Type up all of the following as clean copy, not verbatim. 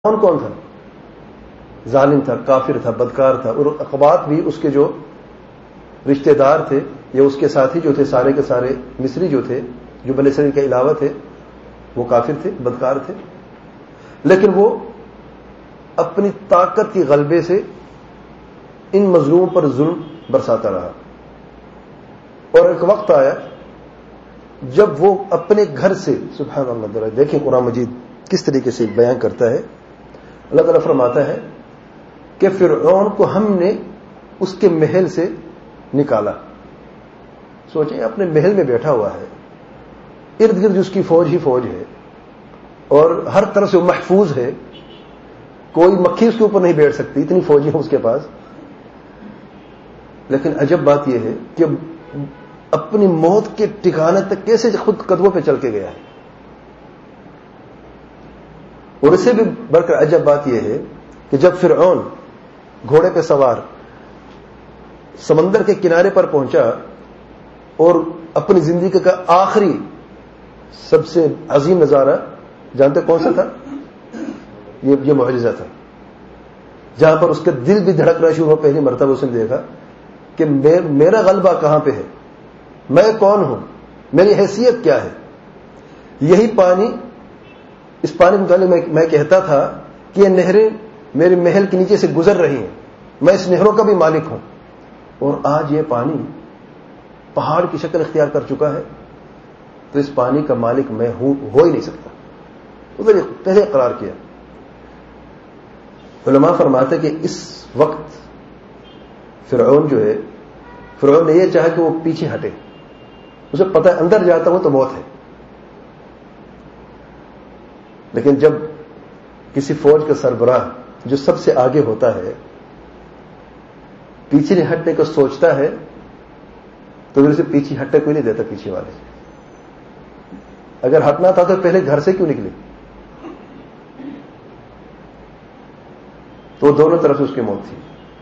کون تھا؟ ظالم تھا، کافر تھا، بدکار تھا، اور اقباط بھی اس کے جو رشتہ دار تھے یا اس کے ساتھی جو تھے سارے کے سارے مصری جو تھے، جو بنی اسرائیل کے علاوہ تھے، وہ کافر تھے، بدکار تھے، لیکن وہ اپنی طاقت کی غلبے سے ان مظلوموں پر ظلم برساتا رہا. اور ایک وقت آیا جب وہ اپنے گھر سے، سبحان اللہ، دیکھیں قرآن مجید کس طریقے سے بیان کرتا ہے. اللہ تعالیٰ فرماتا ہے کہ فرعون کو ہم نے اس کے محل سے نکالا. سوچیں، اپنے محل میں بیٹھا ہوا ہے، ارد گرد اس کی فوج ہی فوج ہے، اور ہر طرف سے وہ محفوظ ہے، کوئی مکھی اس کے اوپر نہیں بیٹھ سکتی، اتنی فوجی ہے اس کے پاس. لیکن عجب بات یہ ہے کہ اپنی موت کے ٹھکانے تک کیسے خود قدموں پہ چل کے گیا ہے. اور اسے بھی بڑھ کر عجب بات یہ ہے کہ جب فرعون گھوڑے پہ سوار سمندر کے کنارے پر پہنچا اور اپنی زندگی کا آخری سب سے عظیم نظارہ جانتے کون سا تھا؟ یہ معجزہ تھا، جہاں پر اس کا دل بھی دھڑکنا شروع ہوا. پہلی مرتبہ اس نے دیکھا کہ میرا غلبہ کہاں پہ ہے، میں کون ہوں، میری حیثیت کیا ہے. یہی پانی، اس پانی کے متعلق میں کہتا تھا کہ یہ نہریں میرے محل کے نیچے سے گزر رہی ہیں، میں اس نہروں کا بھی مالک ہوں. اور آج یہ پانی پہاڑ کی شکل اختیار کر چکا ہے، تو اس پانی کا مالک میں ہو ہی نہیں سکتا. ادھر پہلے اقرار کیا. علماء فرماتے کہ اس وقت فرعون جو ہے، فرعون نے یہ چاہا کہ وہ پیچھے ہٹے، اسے پتہ ہے اندر جاتا ہوں تو موت ہے. لیکن جب کسی فوج کا سربراہ جو سب سے آگے ہوتا ہے پیچھے نہیں ہٹنے کو سوچتا ہے تو اسے پیچھے ہٹنے کوئی نہیں دیتا. پیچھے والے اگر ہٹنا تھا تو پہلے گھر سے کیوں نکلے؟ تو دونوں طرف سے اس کی موت تھی.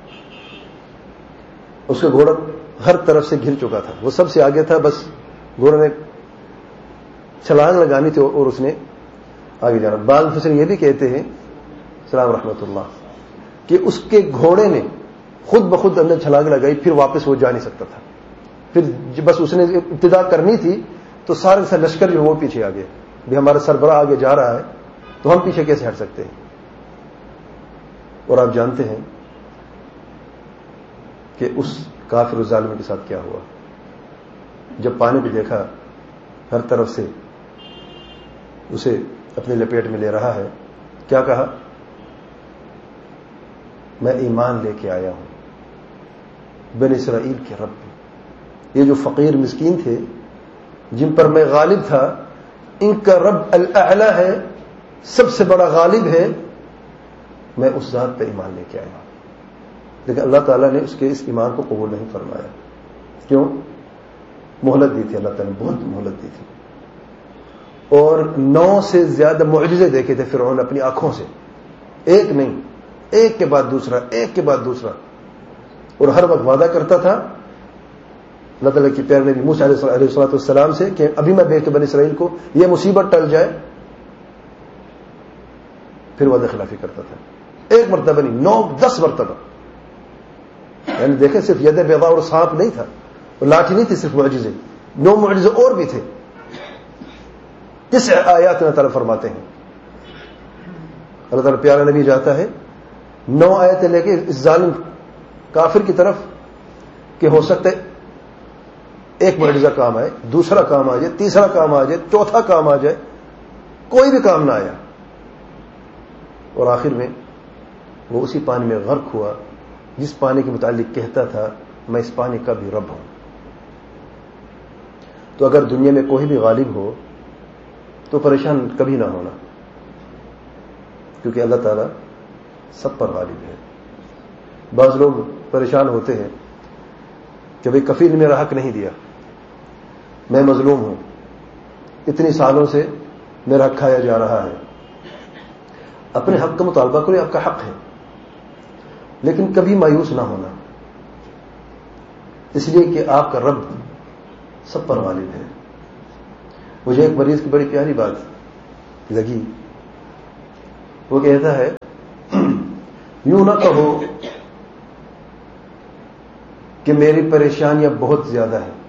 اس کا گھوڑا ہر طرف سے گھر چکا تھا، وہ سب سے آگے تھا، بس گھوڑے نے چھلانگ لگانی تھی اور اس نے آگے جانا. بعض مفسرین یہ بھی کہتے ہیں سلام رحمۃ اللہ کہ اس کے گھوڑے نے خود بخود اندر چھلانگ لگائی، پھر واپس وہ جا نہیں سکتا تھا. پھر بس اس نے ابتدا کرنی تھی تو سارے سے لشکر جو وہ پیچھے آ گئے. بھی ہمارا سربراہ آگے جا رہا ہے تو ہم پیچھے کیسے ہٹ سکتے ہیں. اور آپ جانتے ہیں کہ اس کافر ظالم کے ساتھ کیا ہوا. جب پانی پہ دیکھا ہر طرف سے اسے اپنی لپیٹ میں لے رہا ہے، کیا کہا؟ میں ایمان لے کے آیا ہوں بنی اسرائیل کے رب. یہ جو فقیر مسکین تھے جن پر میں غالب تھا، ان کا رب الاعلی ہے، سب سے بڑا غالب ہے. میں اس ذات پہ ایمان لے کے آیا ہوں. لیکن اللہ تعالیٰ نے اس کے اس ایمان کو قبول نہیں فرمایا. کیوں؟ مہلت دی تھی اللہ تعالیٰ نے، بہت مہلت دی تھی. اور 9 سے زیادہ معجزے دیکھے تھے فرعون اپنی آنکھوں سے، ایک نہیں، ایک کے بعد دوسرا، ایک کے بعد دوسرا. اور ہر وقت وعدہ کرتا تھا اللہ تعالیٰ کی پیارے نبی موسیٰ علیہ السلام سے کہ ابھی میں بھیجتا بنی اسرائیل کو، یہ مصیبت ٹل جائے. پھر وعدہ خلافی کرتا تھا. ایک مرتبہ نہیں، 9-10 مرتبہ. یعنی دیکھیں صرف ید بیضاء اور سانپ نہیں تھا، اور لاٹھی نہیں تھی، صرف معجزے. 9 معجزے اور بھی تھے. 9 آیات اللہ تعالیٰ فرماتے ہیں. اللہ تعالیٰ پیارا نبی جاتا ہے 9 آیتیں لے کے اس ظالم کافر کی طرف کہ ہو سکتا ہے ایک معجزہ کام آئے، دوسرا کام آ جائے، تیسرا کام آ جائے، چوتھا کام آ جائے. کوئی بھی کام نہ آیا. اور آخر میں وہ اسی پانی میں غرق ہوا جس پانی کے متعلق کہتا تھا میں اس پانی کا بھی رب ہوں. تو اگر دنیا میں کوئی بھی غالب ہو تو پریشان کبھی نہ ہونا، کیونکہ اللہ تعالیٰ سب پر غالب ہے. بعض لوگ پریشان ہوتے ہیں کہ بھئی کفیل نے میرا حق نہیں دیا، میں مظلوم ہوں، اتنی سالوں سے میرا حق کھایا جا رہا ہے. اپنے حق کا مطالبہ کرو، آپ کا حق ہے، لیکن کبھی مایوس نہ ہونا، اس لیے کہ آپ کا رب سب پر غالب ہے. مجھے ایک مریض کی بڑی پیاری بات لگی وہ کہتا ہے یوں نہ کہو کہ میری پریشانیاں بہت زیادہ ہیں،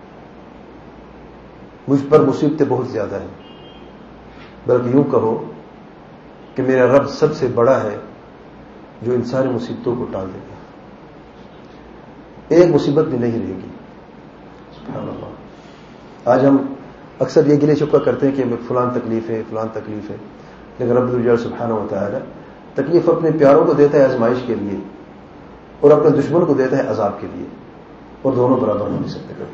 مجھ پر مصیبتیں بہت زیادہ ہیں، بلکہ یوں کہو کہ میرا رب سب سے بڑا ہے جو ان ساری مصیبتوں کو ٹال دے گا، ایک مصیبت بھی نہیں رہے گی۔ سبحان اللہ۔ آج ہم اکثر یہ گلے شکوہ کرتے ہیں کہ فلان تکلیف ہے، فلان تکلیف ہے، لیکن رب الجلال سبحانہ و تعالی تکلیف اپنے پیاروں کو دیتا ہے آزمائش کے لیے، اور اپنے دشمن کو دیتا ہے عذاب کے لیے، اور دونوں برابر ہو نہیں سکتے کبھی۔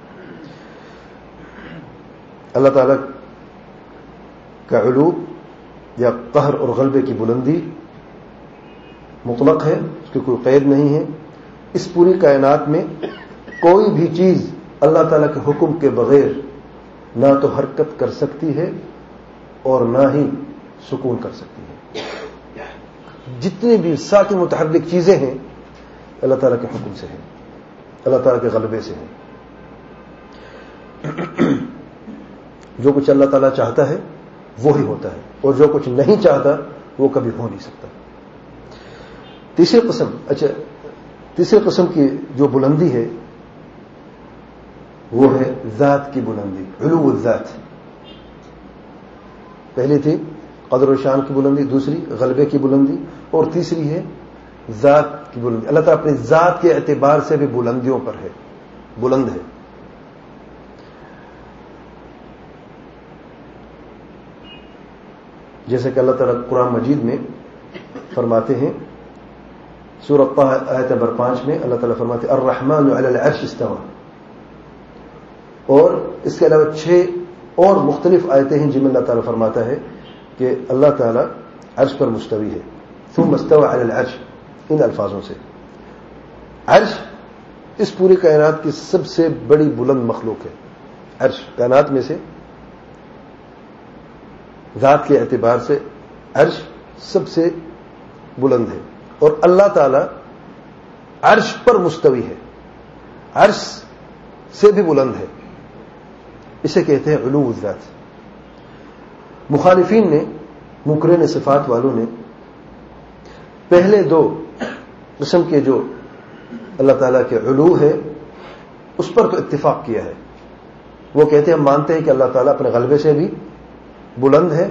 اللہ تعالیٰ کا علو یا قہر اور غلبے کی بلندی مطلق ہے، اس کی کوئی قید نہیں ہے۔ اس پوری کائنات میں کوئی بھی چیز اللہ تعالیٰ کے حکم کے بغیر نہ تو حرکت کر سکتی ہے اور نہ ہی سکون کر سکتی ہے۔ جتنی بھی ساکن متحرک چیزیں ہیں اللہ تعالیٰ کے حکم سے ہیں، اللہ تعالیٰ کے غلبے سے ہیں۔ جو کچھ اللہ تعالیٰ چاہتا ہے وہی ہوتا ہے، اور جو کچھ نہیں چاہتا وہ کبھی ہو نہیں سکتا۔ تیسری قسم کی جو بلندی ہے وہ ہے ذات کی بلندی، علو الذات۔ پہلی تھی قدر و شان کی بلندی، دوسری غلبے کی بلندی، اور تیسری ہے ذات کی بلندی۔ اللہ تعالیٰ اپنی ذات کے اعتبار سے بھی بلندیوں پر ہے، بلند ہے۔ جیسے کہ اللہ تعالیٰ قرآن مجید میں فرماتے ہیں، سورۃ طہ آیت نمبر 5 میں اللہ تعالیٰ فرماتے ہیں الرحمن علی العرش استوى، اور اس کے علاوہ 6 اور مختلف آیتیں ہیں جن میں اللہ تعالیٰ فرماتا ہے کہ اللہ تعالیٰ عرش پر مستوی ہے، ثم استوى علی العرش، ان الفاظوں سے۔ عرش اس پوری کائنات کی سب سے بڑی بلند مخلوق ہے۔ عرش کائنات میں سے ذات کے اعتبار سے عرش سب سے بلند ہے، اور اللہ تعالی عرش پر مستوی ہے، عرش سے بھی بلند ہے۔ اسے کہتے ہیں علو الذات۔ مخالفین نے، منکرین صفات والوں نے پہلے 2 قسم کے جو اللہ تعالیٰ کے علو ہے اس پر تو اتفاق کیا ہے۔ وہ کہتے ہیں ہم مانتے ہیں کہ اللہ تعالیٰ اپنے غلبے سے بھی بلند ہے،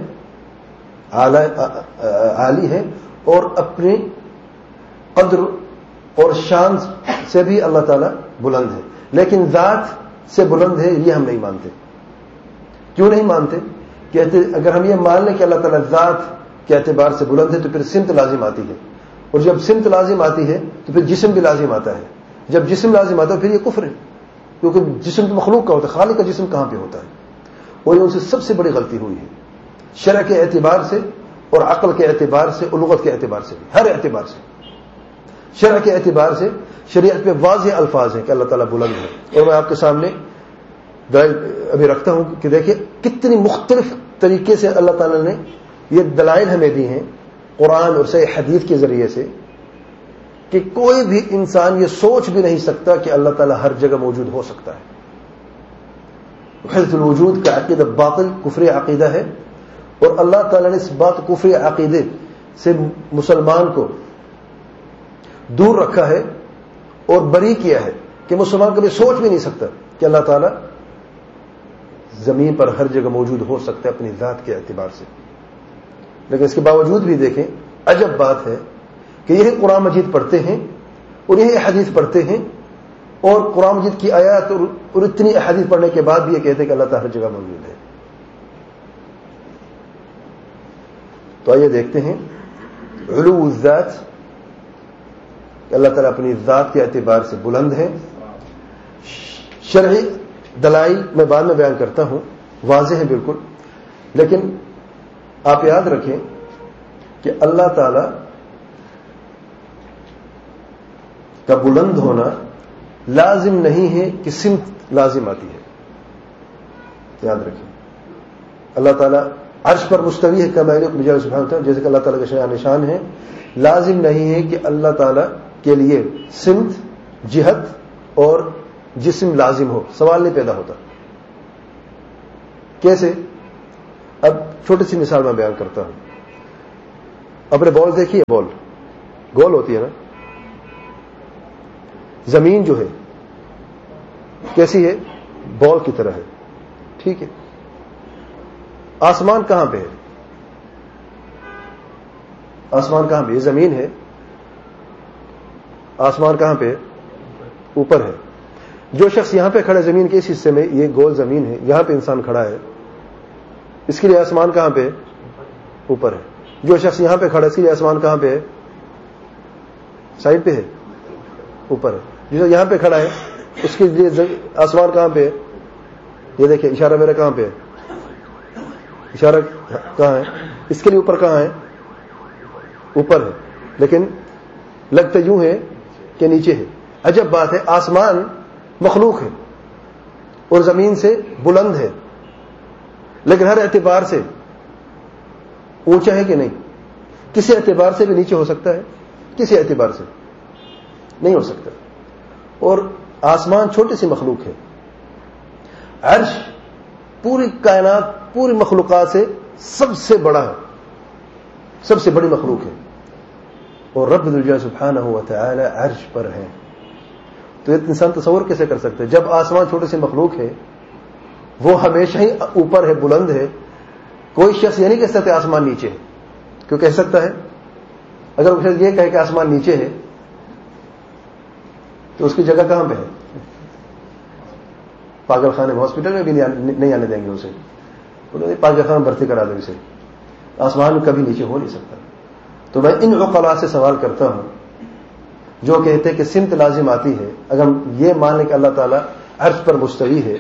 عالی ہے، اور اپنی قدر اور شان سے بھی اللہ تعالیٰ بلند ہے، لیکن ذات سے بلند ہے یہ ہم نہیں مانتے۔ کیوں نہیں مانتے؟ کہتے اگر ہم یہ مان لیں کہ اللہ تعالیٰ ذات کے اعتبار سے بلند ہے تو پھر سمت لازم آتی ہے، اور جب سمت لازم آتی ہے تو پھر جسم بھی لازم آتا ہے، جب جسم لازم آتا ہے پھر یہ کفر ہے، کیونکہ جسم تو مخلوق کا ہوتا ہے، خالق کا جسم کہاں پہ ہوتا ہے؟ اور یہ ان سے سب سے بڑی غلطی ہوئی ہے، شرع کے اعتبار سے اور عقل کے اعتبار سے اور لغت کے اعتبار سے بھی، ہر اعتبار سے۔ شرع کے اعتبار سے شریعت پہ واضح الفاظ ہیں کہ اللہ تعالیٰ بلند ہے، اور میں آپ کے سامنے دلائل ابھی رکھتا ہوں کہ دیکھیں کتنی مختلف طریقے سے اللہ تعالیٰ نے یہ دلائل ہمیں دی ہیں قرآن اور صحیح حدیث کے ذریعے سے، کہ کوئی بھی انسان یہ سوچ بھی نہیں سکتا کہ اللہ تعالیٰ ہر جگہ موجود ہو سکتا ہے۔ وحدت الوجود کا عقیدہ باطل کفر عقیدہ ہے، اور اللہ تعالیٰ نے اس بات کفر عقیدے سے مسلمان کو دور رکھا ہے اور بری کیا ہے کہ مسلمان کبھی سوچ بھی نہیں سکتا کہ اللہ تعالیٰ زمین پر ہر جگہ موجود ہو سکتا ہے اپنی ذات کے اعتبار سے۔ لیکن اس کے باوجود بھی دیکھیں عجب بات ہے کہ یہی قرآن مجید پڑھتے ہیں اور یہی حدیث پڑھتے ہیں، اور قرآن مجید کی آیات اور اتنی حدیث پڑھنے کے بعد بھی یہ کہتے ہیں کہ اللہ تعالیٰ ہر جگہ موجود ہے۔ تو آئیے دیکھتے ہیں علو الذات، کہ اللہ تعالیٰ اپنی ذات کے اعتبار سے بلند ہے۔ شرعی دلائل میں بعد میں بیان کرتا ہوں، واضح ہے بالکل، لیکن آپ یاد رکھیں کہ اللہ تعالیٰ کا بلند ہونا لازم نہیں ہے کہ سمت لازم آتی ہے، یاد رکھیں۔ اللہ تعالیٰ عرش پر مستوی ہے کما یلیق بجلالہ سبحانہ وتعالیٰ، جیسے کہ اللہ تعالیٰ کا شان نشان ہے، لازم نہیں ہے کہ اللہ تعالیٰ کے لیے سمت، جہت اور جسم لازم ہو، سوال نہیں پیدا ہوتا۔ کیسے؟ اب چھوٹی سی مثال میں بیان کرتا ہوں۔ اپنے بال دیکھیے، بال گول ہوتی ہے نا. زمین جو ہے کیسی ہے؟ بال کی طرح ہے. ٹھیک ہے. آسمان کہاں پہ ہے؟ آسمان کہاں پہ؟ یہ زمین ہے. آسمان کہاں پہ ہے؟ اوپر ہے. جو شخص یہاں پہ کھڑا ہے زمین کے اس حصے میں، یہ گول زمین ہے، یہاں پہ انسان کھڑا ہے، اس کے لیے آسمان کہاں پہ ہے؟ اوپر ہے. جو شخص یہاں پہ کھڑا ہے اس کے لیے آسمان کہاں پہ ہے؟ سائڈ پہ ہے، اوپر ہے. جو یہاں پہ کھڑا ہے اس کے لیے آسمان کہاں پہ ہے؟ یہ دیکھیں اشارہ میرا کہاں پہ ہے؟ اشارہ کہاں ہے؟ اس کے لیے اوپر کہاں ہے؟ اوپر ہے. لیکن لگتا یوں ہے کہ نیچے ہے. عجب بات ہے، آسمان مخلوق ہے اور زمین سے بلند ہے، لیکن ہر اعتبار سے اونچا ہے کہ نہیں؟ کسی اعتبار سے بھی نیچے ہو سکتا ہے، کسی اعتبار سے نہیں ہو سکتا. اور آسمان چھوٹی سی مخلوق ہے. عرش پوری کائنات پوری مخلوقات سے سب سے بڑا ہے، سب سے بڑی مخلوق ہے. اور رب الجلال سبحانہ و تعالی عرش پر ہے. تو انسان تصور کیسے کر سکتے؟ جب آسمان چھوٹی سی مخلوق ہے، وہ ہمیشہ ہی اوپر ہے، بلند ہے. کوئی شخص یہ نہیں کہہ سکتے آسمان نیچے ہے. کیوں کہہ سکتا ہے؟ اگر وہ شخص یہ کہے کہ آسمان نیچے ہے تو اس کی جگہ کہاں پہ ہے؟ پاگل خانے میں، ہاسپٹل میں بھی نہیں آنے دیں گے اسے. پاگل خانے میں بھرتی کرا دیں اسے. آسمان کبھی نیچے ہو نہیں سکتا. تو میں ان عقلاء سے سوال کرتا ہوں جو کہتے کہ سمت لازم آتی ہے. اگر ہم یہ مان لیں کہ اللہ تعالیٰ عرش پر مستوی ہے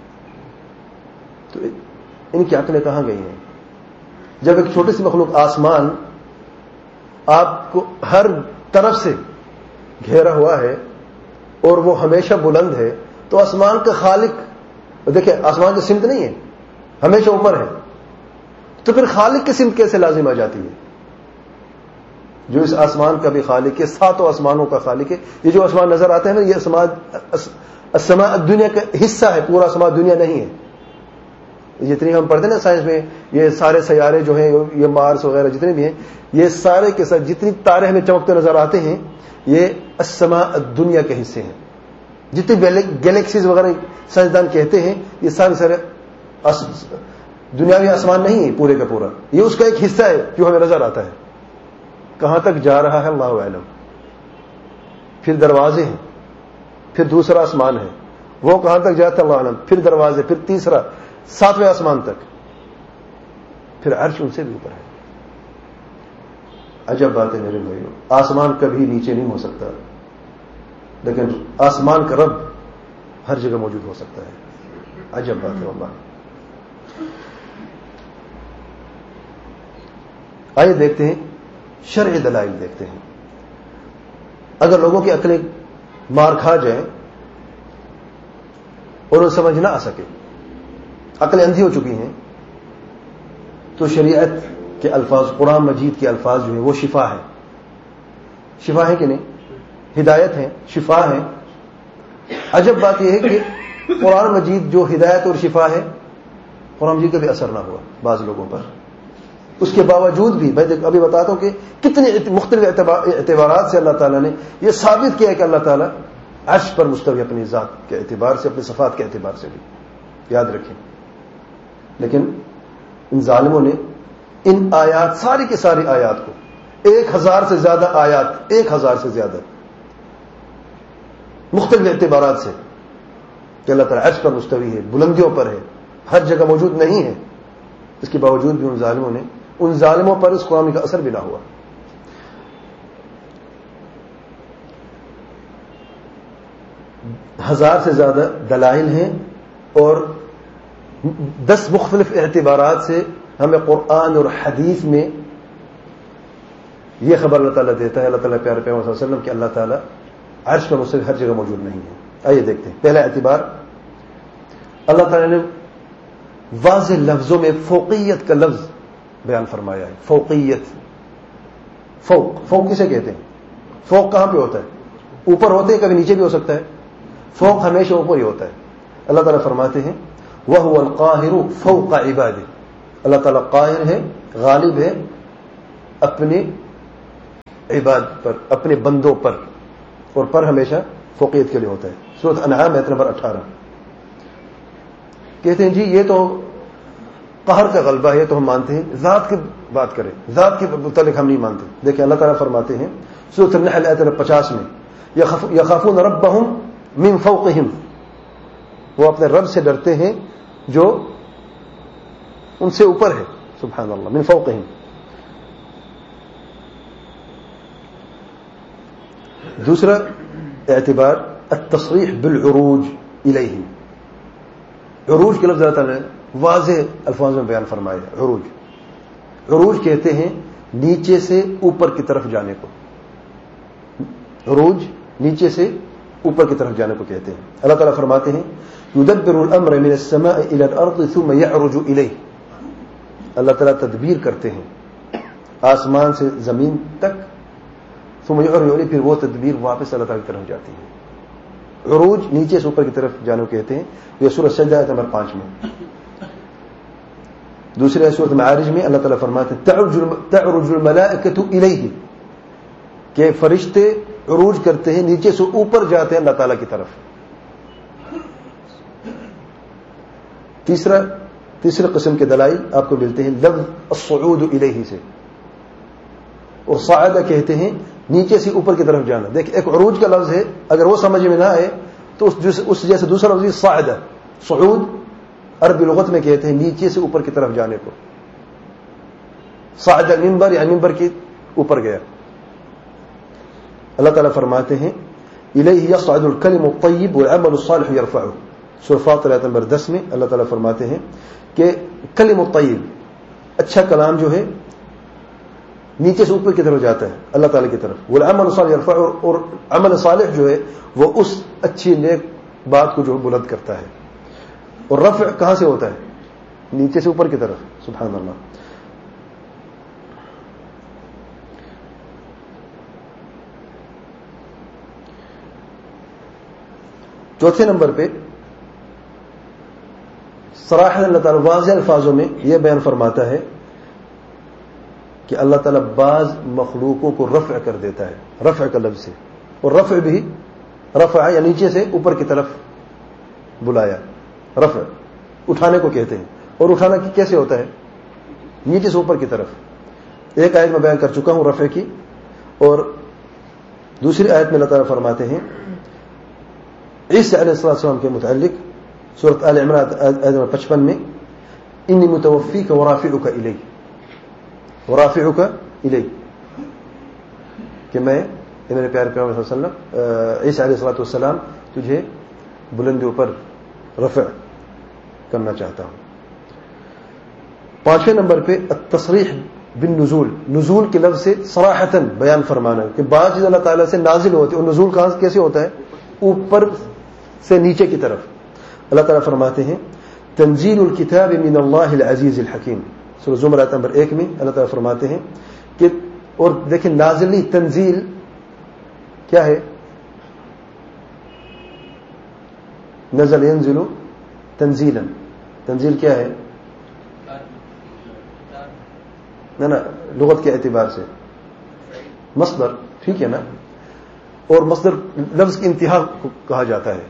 تو ان کی عقلیں کہاں گئی ہیں؟ جب ایک چھوٹی سی مخلوق آسمان آپ کو ہر طرف سے گھیرا ہوا ہے اور وہ ہمیشہ بلند ہے، تو آسمان کا خالق، دیکھیں آسمان کی سمت نہیں ہے، ہمیشہ اوپر ہے، تو پھر خالق کی سمت کیسے لازم آ جاتی ہے؟ جو اس آسمان کا بھی خالق ہے، ساتوں آسمانوں کا خالق ہے. یہ جو آسمان نظر آتے ہیں نا، یہ السماء دنیا کا حصہ ہے، پورا آسمان دنیا نہیں ہے. جتنی ہم پڑھتے ہیں نا سائنس میں، یہ سارے سیارے جو ہیں، یہ مارس وغیرہ جتنے بھی ہیں، یہ سارے کے ساتھ جتنی تارے ہمیں چمکتے نظر آتے ہیں، یہ السماء دنیا کے حصے ہیں. جتنی گیلیکسیز وغیرہ سائنسدان کہتے ہیں، یہ سارے دنیاوی آسمان نہیں ہے پورے کا پورا، یہ اس کا ایک حصہ ہے جو ہمیں نظر آتا ہے. کہاں تک جا رہا ہے اللہ اعلم. پھر دروازے ہیں، پھر دوسرا آسمان ہے، وہ کہاں تک جاتا ہے اللہ اعلم. پھر دروازے، پھر تیسرا، 7ویں آسمان تک، پھر عرش ان سے بھی اوپر ہے. عجب بات ہے میرے بھائیو. آسمان کبھی نیچے نہیں ہو سکتا، لیکن آسمان کا رب ہر جگہ موجود ہو سکتا ہے. عجب بات ہے واللہ. آئیے دیکھتے ہیں شرعی دلائل دیکھتے ہیں. اگر لوگوں کی عقلیں مار کھا جائیں اور انہیں سمجھ نہ آ سکے، عقلیں اندھی ہو چکی ہیں، تو شریعت کے الفاظ، قرآن مجید کے الفاظ جو ہیں وہ شفا ہے. شفا ہے کہ نہیں؟ ہدایت ہے، شفا ہے. عجب بات یہ ہے کہ قرآن مجید جو ہدایت اور شفا ہے، قرآن مجید کا بھی اثر نہ ہوا بعض لوگوں پر. اس کے باوجود بھی میں ابھی بتاتا ہوں کہ کتنے مختلف اعتبارات سے اللہ تعالیٰ نے یہ ثابت کیا ہے کہ اللہ تعالیٰ عرش پر مستوی، اپنی ذات کے اعتبار سے، اپنے صفات کے اعتبار سے بھی. یاد رکھیں. لیکن ان ظالموں نے ان آیات، ساری کی ساری آیات کو، 1000 سے زیادہ آیات، 1000 سے زیادہ مختلف اعتبارات سے کہ اللہ تعالیٰ عرش پر مستوی ہے، بلندیوں پر ہے، ہر جگہ موجود نہیں ہے، اس کے باوجود بھی ان ظالموں پر اس قرآن کا اثر بھی نہ ہوا. ہزار سے زیادہ دلائل ہیں اور 10 مختلف اعتبارات سے ہمیں قرآن اور حدیث میں یہ خبر اللہ تعالیٰ دیتا ہے، اللہ تعالیٰ پیارے پیغمبر صلی اللہ علیہ وسلم کہ اللہ تعالیٰ عرش پر مستوی ہر جگہ موجود نہیں ہے. آئیے دیکھتے ہیں. پہلا اعتبار، اللہ تعالیٰ نے واضح لفظوں میں فوقیت کا لفظ بیان فرمایا ہے. فوقیت، فوق کسے کہتے ہیں؟ فوق کہاں پہ ہوتا ہے؟ اوپر ہوتے ہیں، کبھی نیچے بھی ہو سکتا ہے. فوق ہمیشہ اوپر ہی ہوتا ہے. اللہ تعالیٰ فرماتے ہیں وَهُوَ الْقَاهِرُ فَوْقَ عِبَادِهِ. اللہ تعالیٰ قاہر ہے، غالب ہے اپنے عباد پر، اپنے بندوں پر، اور پر ہمیشہ فوقیت کے لیے ہوتا ہے. سورۃ انعام آیت نمبر 18. کہتے ہیں جی یہ تو قہر کا غلبہ ہے، تو ہم مانتے ہیں. ذات کی بات کریں، ذات کے متعلق ہم نہیں مانتے. دیکھیں اللہ تعالیٰ فرماتے ہیں سورۃ النحل آیت نمبر 50 میں، یخافون ربہم من فوقہم، وہ اپنے رب سے ڈرتے ہیں جو ان سے اوپر ہے. سبحان اللہ، من فوقہم. دوسرا اعتبار التصریح بالعروج الیہ. عروج کے لفظ اللہ تعالیٰ نے واضح الفاظ میں بیان فرمایا. عروج کہتے ہیں نیچے سے اوپر کی طرف جانے کو. عروج نیچے سے اوپر کی طرف جانے کو کہتے ہیں. اللہ تعالیٰ فرماتے ہیں یدبر الامر من السماء الى الارض ثم يعرج الیہ. اللہ تعالیٰ تدبیر کرتے ہیں آسمان سے زمین تک، ثم يعرج الیہ، پھر وہ تدبیر واپس اللہ تعالیٰ کی طرف جاتی ہے. عروج نیچے سے اوپر کی طرف جانے کو کہتے ہیں. یہ سورۃ سجدہ آیت نمبر 5 میں. دوسرے سورۃ معارج میں اللہ تعالیٰ فرماتے ہیں تعرج الملائکۃ الیہ، کہ فرشتے عروج کرتے ہیں، نیچے سے اوپر جاتے ہیں اللہ تعالیٰ کی طرف. تیسرے قسم کے دلائل آپ کو ملتے ہیں لفظ الصعود الیہ سے، اور صعد کہتے ہیں نیچے سے اوپر کی طرف جانا. دیکھ ایک عروج کا لفظ ہے، اگر وہ سمجھ میں نہ آئے تو اس جیسے دوسرا لفظ صعد. صعود عربی لغت میں کہتے ہیں نیچے سے اوپر کی طرف جانے کو. صعد المنبر، یعنی منبر کے اوپر گیا. اللہ تعالیٰ فرماتے ہیں الیہ یصعد الکلم الطیب والعمل الصالح یرفعہ. سورۃ فاطر آیت نمبر 10 میں اللہ تعالیٰ فرماتے ہیں کہ کلم الطیب، اچھا کلام جو ہے نیچے سے اوپر کی طرف جاتا ہے اللہ تعالیٰ کی طرف. والعمل الصالح یرفعہ، اور عمل صالح جو ہے وہ اس اچھی نیک بات کو جو بلند کرتا ہے. اور رفع کہاں سے ہوتا ہے؟ نیچے سے اوپر کی طرف. سبحان اللہ. چوتھے نمبر پہ صراحۃ اللہ تعالیٰ واضح الفاظوں میں یہ بیان فرماتا ہے کہ اللہ تعالیٰ بعض مخلوقوں کو رفع کر دیتا ہے، رفع کا لفظ سے. اور رفع بھی رفع یا نیچے سے اوپر کی طرف بلایا. رفع اٹھانے کو کہتے ہیں. اور اٹھانا کیسے ہوتا ہے؟ نیچے سے اوپر کی طرف. ایک آیت میں بیان کر چکا ہوں رفع کی، اور دوسری آیت میں اللہ تعالیٰ فرماتے ہیں عیسیٰ علیہ السلام کے متعلق سورۃ آل عمران آیت نمبر 55 میں انی متوفیک ورافعک الی، ورافعک الی، کہ میں میرے پیارے پیغمبر صلی اللہ علیہ وسلم عیسیٰ علیہ السلام تجھے بلندی اوپر رفع کرنا چاہتا ہوں. پانچویں نمبر پہ التصریح بالنزول، نزول کے لفظ سے صراحتاً بیان فرمانا کہ بعض چیز اللہ تعالیٰ سے نازل ہوتی ہے. اور نزول کہاں کیسے ہوتا ہے؟ اوپر سے نیچے کی طرف. اللہ تعالیٰ فرماتے ہیں تنزیل الکتاب من اللہ العزیز الحکیم. سورۃ زمر آیت نمبر 1 میں اللہ تعالیٰ فرماتے ہیں کہ، اور دیکھیں نازلی تنزیل کیا ہے؟ نزل ينزل تنزیلا. تنزیل کیا ہے؟ نہ لغت کے اعتبار سے مصدر، ٹھیک ہے نا. اور مصدر لفظ کی انتہا کو کہا جاتا ہے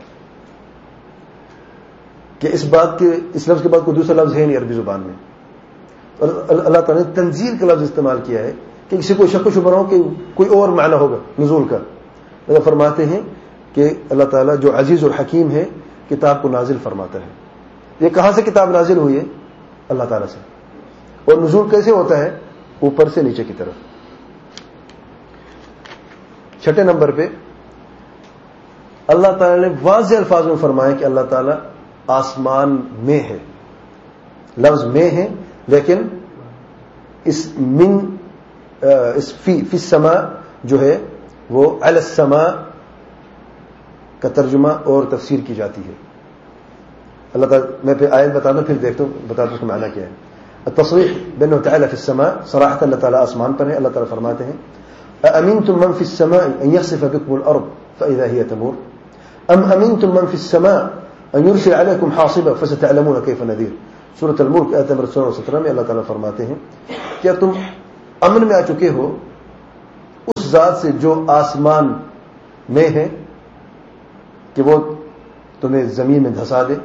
کہ اس لفظ کے بعد کوئی دوسرا لفظ ہے نہیں عربی زبان میں. اور اللہ تعالیٰ نے تنزیل کا لفظ استعمال کیا ہے کہ کسی کو شک و شبہ ہو کہ کوئی اور معنی ہوگا نزول کا. اللہ فرماتے ہیں کہ اللہ تعالیٰ جو عزیز اور حکیم ہے کتاب کو نازل فرماتا ہے. یہ کہاں سے کتاب نازل ہوئی ہے؟ اللہ تعالیٰ سے. اور نزول کیسے ہوتا ہے؟ اوپر سے نیچے کی طرف. چھٹے نمبر پہ اللہ تعالیٰ نے واضح الفاظ میں فرمایا کہ اللہ تعالیٰ آسمان میں ہے. لفظ میں ہے، لیکن اس فی السماء جو ہے وہ علی السماء کا ترجمہ اور تفسیر کی جاتی ہے. اللہ تعالیٰ، میں پھر آیت بتا دوں پھر دیکھتا ہوں بتا دوں اس کا معنی کیا ہے. التصریح بأنه تعالى في السماء، صراحة اللہ تعالیٰ آسمان پر ہے. اللہ تعالیٰ فرماتے ہیں أأمنتم من في السماء أن يخسف بكم الأرض فإذا هي تمور أم أمنتم من في السماء أن يرسل عليكم حاصبا فستعلمون كيف نذير. سورۃ الملک آیت نمبر 17 میں اللہ تعالیٰ فرماتے ہیں کیا تم امن میں آ چکے ہو اس ذات سے جو آسمان میں ہے کہ وہ تمہیں زمین میں دھسا دے.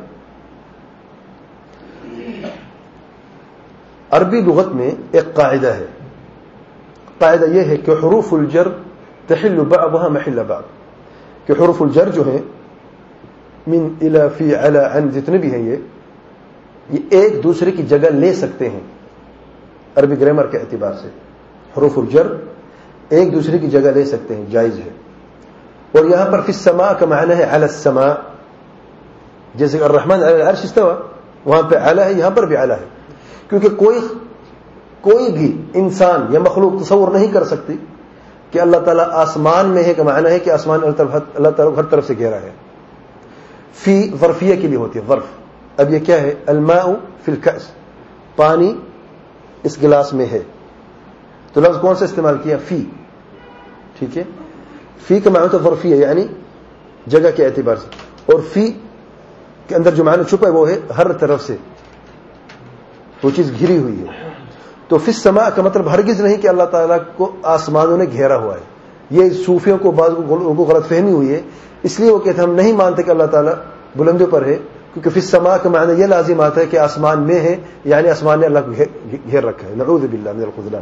عربی لغت میں ایک قاعدہ ہے. قاعدہ یہ ہے کہ حروف الجر تحل بعضها محل بعض, کہ حروف الجر جو ہیں من الى فی علی عن جتنے بھی ہیں یہ ایک دوسرے کی جگہ لے سکتے ہیں عربی گرامر کے اعتبار سے. حروف الجر ایک دوسرے کی جگہ لے سکتے ہیں, جائز ہے. اور یہاں پر فی السماء کا معنی ہے علی السماء, جیسے کہ الرحمن علی العرش استوى, وہاں پہ علی ہے, یہاں پر بھی علی ہے. کیونکہ کوئی بھی انسان یا مخلوق تصور نہیں کر سکتی کہ اللہ تعالیٰ آسمان میں ہے, کا معنی ہے کہ آسمان اللہ تعالیٰ ہر طرف سے گھیرا ہے. فی ظرفیہ کے لیے ہوتی ہے, ظرف. اب یہ کیا ہے؟ الماء فی الکأس, پانی اس گلاس میں ہے. تو لفظ کون سا استعمال کیا؟ فی. ٹھیک ہے, فی کا معنی تو ظرفیہ یعنی جگہ کے اعتبار سے, اور فی کے اندر جو معنی چھپا ہے وہ ہے ہر طرف سے وہ چیز گھری ہوئی ہے. تو فی السماء کا مطلب ہرگز نہیں کہ اللہ تعالیٰ کو آسمانوں نے گھیرا ہوا ہے. یہ صوفیوں کو بعض کو غلط فہمی ہوئی ہے, اس لیے وہ کہتے ہیں ہم نہیں مانتے کہ اللہ تعالیٰ بلندیوں پر ہے, کیونکہ فی السماء کا معنی یہ لازم آتا ہے کہ آسمان میں ہے, یعنی آسمان نے اللہ کو گھیر رکھا ہے. نعوذ باللہ من الخذلان.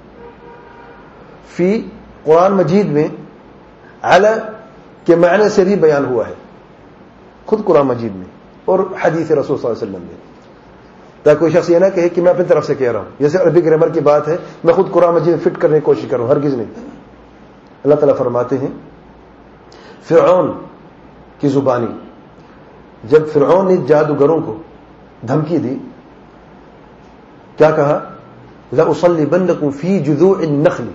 فی قرآن مجید میں علی کے معنی سے بھی بیان ہوا ہے, خود قرآن مجید میں اور حدیث رسول صلی اللہ علیہ وسلم میں, تاکہ کوئی شخص یہ نہ کہے کہ میں اپنی طرف سے کہہ رہا ہوں. جیسے عربی گرامر کی بات ہے, میں خود قرآن مجید میں فٹ کرنے کی کوشش کروں, ہرگز نہیں. اللہ تعالیٰ فرماتے ہیں فرعون کی زبانی, جب فرعون نے جادوگروں کو دھمکی دی, کیا کہا؟ لَأُصَلِّبَنَّكُمْ فِي جُذُوعِ النَّخْلِ,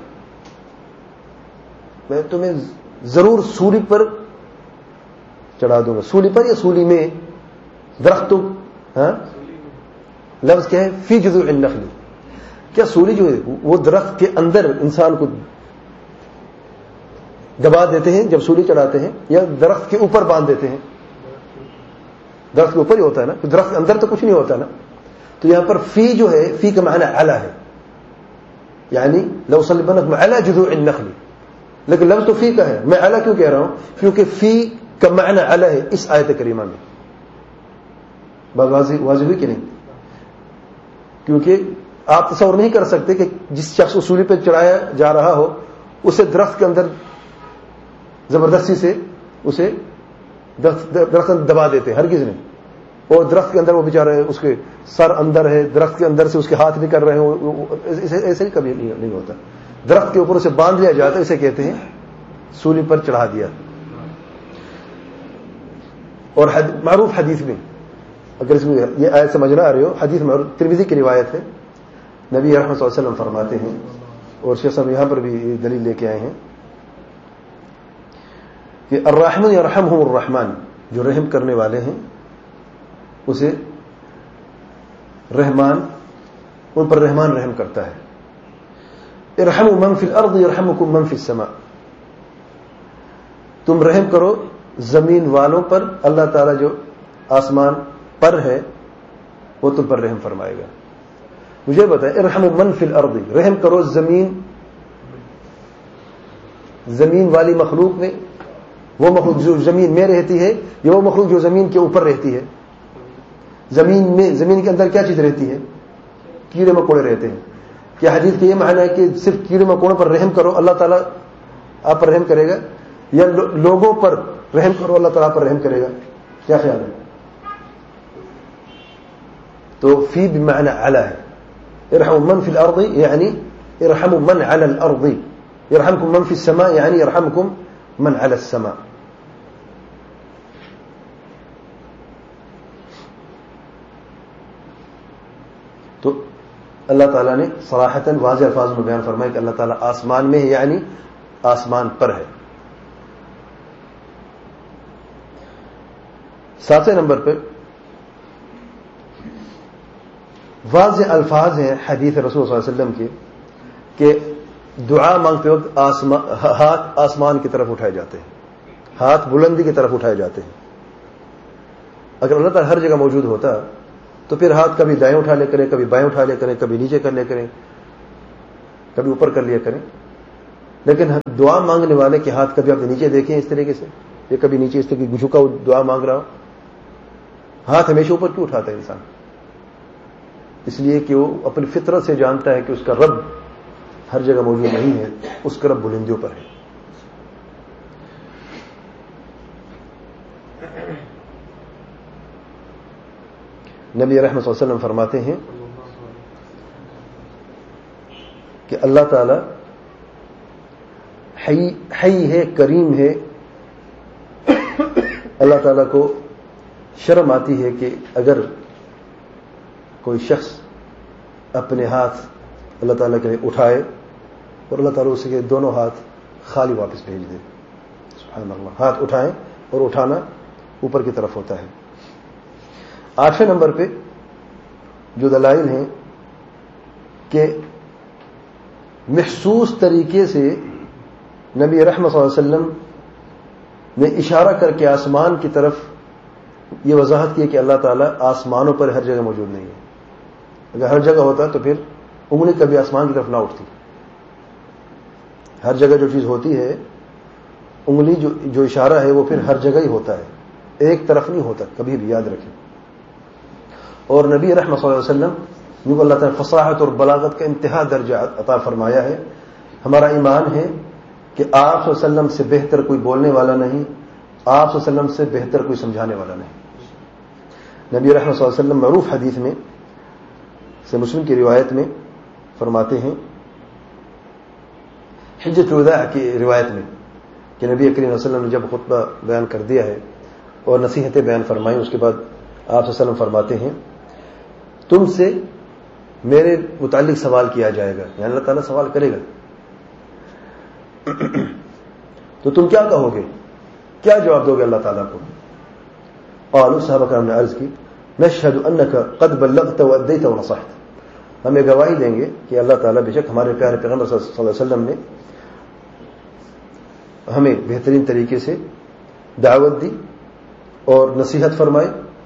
میں تمہیں ضرور سولی پر چڑھا دوں گا. سولی پر یا سولی میں؟ درختوں, ہاں لفظ کیا ہے؟ فی جذوع النخل. کیا سولی جو ہے وہ درخت کے اندر انسان کو دبا دیتے ہیں جب سولی چڑھاتے ہیں, یا درخت کے اوپر باندھ دیتے ہیں؟ درخت کے اوپر ہی ہوتا ہے نا, درخت کے اندر تو کچھ نہیں ہوتا نا. تو یہاں پر فی جو ہے, فی کا معنی علی ہے, یعنی لَأُصَلِّبَنَّكُمْ عَلَى جُذُوعِ النَّخْلِ, لیکن لفظ تو فی کا ہے. میں علی کیوں کہہ رہا ہوں؟ کیونکہ فی کا معنی علی ہے اس آیت کریمہ میں. بات واضح ہوئی کہ نہیں؟ کیونکہ آپ تصور نہیں کر سکتے کہ جس شخص کو سولی پہ چڑھایا جا رہا ہو اسے درخت کے اندر زبردستی سے اسے درخت دبا دیتے, ہرگز نہیں. اور درخت کے اندر وہ بیچارہ اس کے سر اندر ہے, درخت کے اندر سے اس کے ہاتھ نکل رہے ہیں, ایسے کبھی نہیں ہوتا. درخت کے اوپر اسے باندھ لیا جاتا ہے, اسے کہتے ہیں سولی پر چڑھا دیا. اور معروف حدیث میں, اگر اس میں یہ آیت سمجھ نہ آ رہی ہو, حدیث میں ترمذی کی روایت ہے, نبی رحمت صلی اللہ علیہ وسلم فرماتے ہیں, اور شیخ صاحب یہاں پر بھی دلیل لے کے آئے ہیں کہ الرحمن یرحمہم الرحمن, جو رحم کرنے والے ہیں اسے رحمان, ان پر رحمان رحم کرتا ہے. ارحموا من فی الارض یرحمکم من فی السماء, تم رحم کرو زمین والوں پر, اللہ تعالیٰ جو آسمان پر ہے وہ تم پر رحم فرمائے گا. مجھے بتائیں, ارحموا من فی الارض, رحم کرو زمین والی مخلوق میں, وہ مخلوق جو زمین میں رہتی ہے یا وہ مخلوق جو زمین کے اوپر رہتی ہے. زمین کے اندر کیا چیز رہتی ہے؟ کیڑے مکوڑے رہتے ہیں. کیا حدیث کے یہ معنی ہے کہ صرف کیڑے مکوڑوں پر رحم کرو اللہ تعالیٰ آپ پر رحم کرے گا, یا لوگوں پر رحم کرو اللہ تعالیٰ پر رحم کرے گا؟ کیا خیال ہے؟ تو فی بمعنی علی ہے. ارحموا من فی الارض یعنی ارحموا من علی الارض, یرحمکم من فی السماء یعنی یرحمکم من علی السماء. تو اللہ تعالیٰ نے صراحتاً واضح الفاظ میں بیان فرمایا کہ اللہ تعالیٰ آسمان میں ہے, یعنی آسمان پر ہے. 7 نمبر پہ واضح الفاظ ہیں حدیث رسول صلی اللہ علیہ وسلم کے کہ دعا مانگتے وقت ہاتھ آسمان کی طرف اٹھائے جاتے ہیں, ہاتھ بلندی کی طرف اٹھائے جاتے ہیں. اگر اللہ تعالیٰ ہر جگہ موجود ہوتا تو پھر ہاتھ کبھی دائیں اٹھا لے کریں, کبھی بائیں اٹھا لے کریں, کبھی نیچے کر لے کریں, کبھی اوپر کر لیا کریں. لیکن دعا مانگنے والے کے ہاتھ کبھی آپ نیچے دیکھیں اس طریقے سے، یہ کبھی نیچے اس طرح کی جھکا دعا مانگ رہا ہو. ہاتھ ہمیشہ اوپر کیوں اٹھاتا ہے انسان؟ اس لیے کہ وہ اپنی فطرت سے جانتا ہے کہ اس کا رب ہر جگہ موجود نہیں ہے، اس کا رب بلندیوں پر ہے. نبی رحمت صلی اللہ علیہ وسلم فرماتے ہیں کہ اللہ تعالی حی ہے، کریم ہے. اللہ تعالیٰ کو شرم آتی ہے کہ اگر کوئی شخص اپنے ہاتھ اللہ تعالیٰ کے لیے اٹھائے اور اللہ تعالیٰ اسے کے دونوں ہاتھ خالی واپس بھیج دے. سبحان اللہ. ہاتھ اٹھائیں اور اٹھانا اوپر کی طرف ہوتا ہے. 8ویں نمبر پہ جو دلائل ہیں کہ محسوس طریقے سے نبی رحمت صلی اللہ علیہ وسلم نے اشارہ کر کے آسمان کی طرف یہ وضاحت کی کہ اللہ تعالیٰ آسمانوں پر ہر جگہ موجود نہیں ہے. اگر ہر جگہ ہوتا تو پھر انگلی کبھی آسمان کی طرف نہ اٹھتی. ہر جگہ جو چیز ہوتی ہے، انگلی جو اشارہ ہے وہ پھر ہر جگہ ہی ہوتا ہے، ایک طرف نہیں ہوتا، کبھی بھی یاد رکھیں. اور نبی رحمت صلی اللہ علیہ وسلم جو اللہ تعالیٰ فصاحت اور بلاغت کا انتہا درجہ عطا فرمایا ہے. ہمارا ایمان ہے کہ آپ صلی اللہ علیہ وسلم سے بہتر کوئی بولنے والا نہیں، آپ صلی اللہ علیہ وسلم سے بہتر کوئی سمجھانے والا نہیں. نبی رحمت صلی اللہ علیہ وسلم معروف حدیث میں سے مسلم کی روایت میں فرماتے ہیں، حجۃ الوداع کی روایت میں، کہ نبی کریم صلی اللہ علیہ وسلم نے جب خطبہ بیان کر دیا ہے اور نصیحتیں بیان فرمائیں، اس کے بعد آپ صلی اللہ علیہ وسلم فرماتے ہیں تم سے میرے متعلق سوال کیا جائے گا، یعنی اللہ تعالیٰ سوال کرے گا. تو تم کیا کہو گے، کیا جواب دو گے اللہ تعالیٰ کو؟ قالوا صحابہ کرام نے عرض کی نشہد انک قد بلغت وادیت ونصحت. ہمیں گواہی دیں گے کہ اللہ تعالیٰ بے شک ہمارے پیارے پیغمبر صلی اللہ علیہ وسلم نے ہمیں بہترین طریقے سے دعوت دی اور نصیحت فرمائی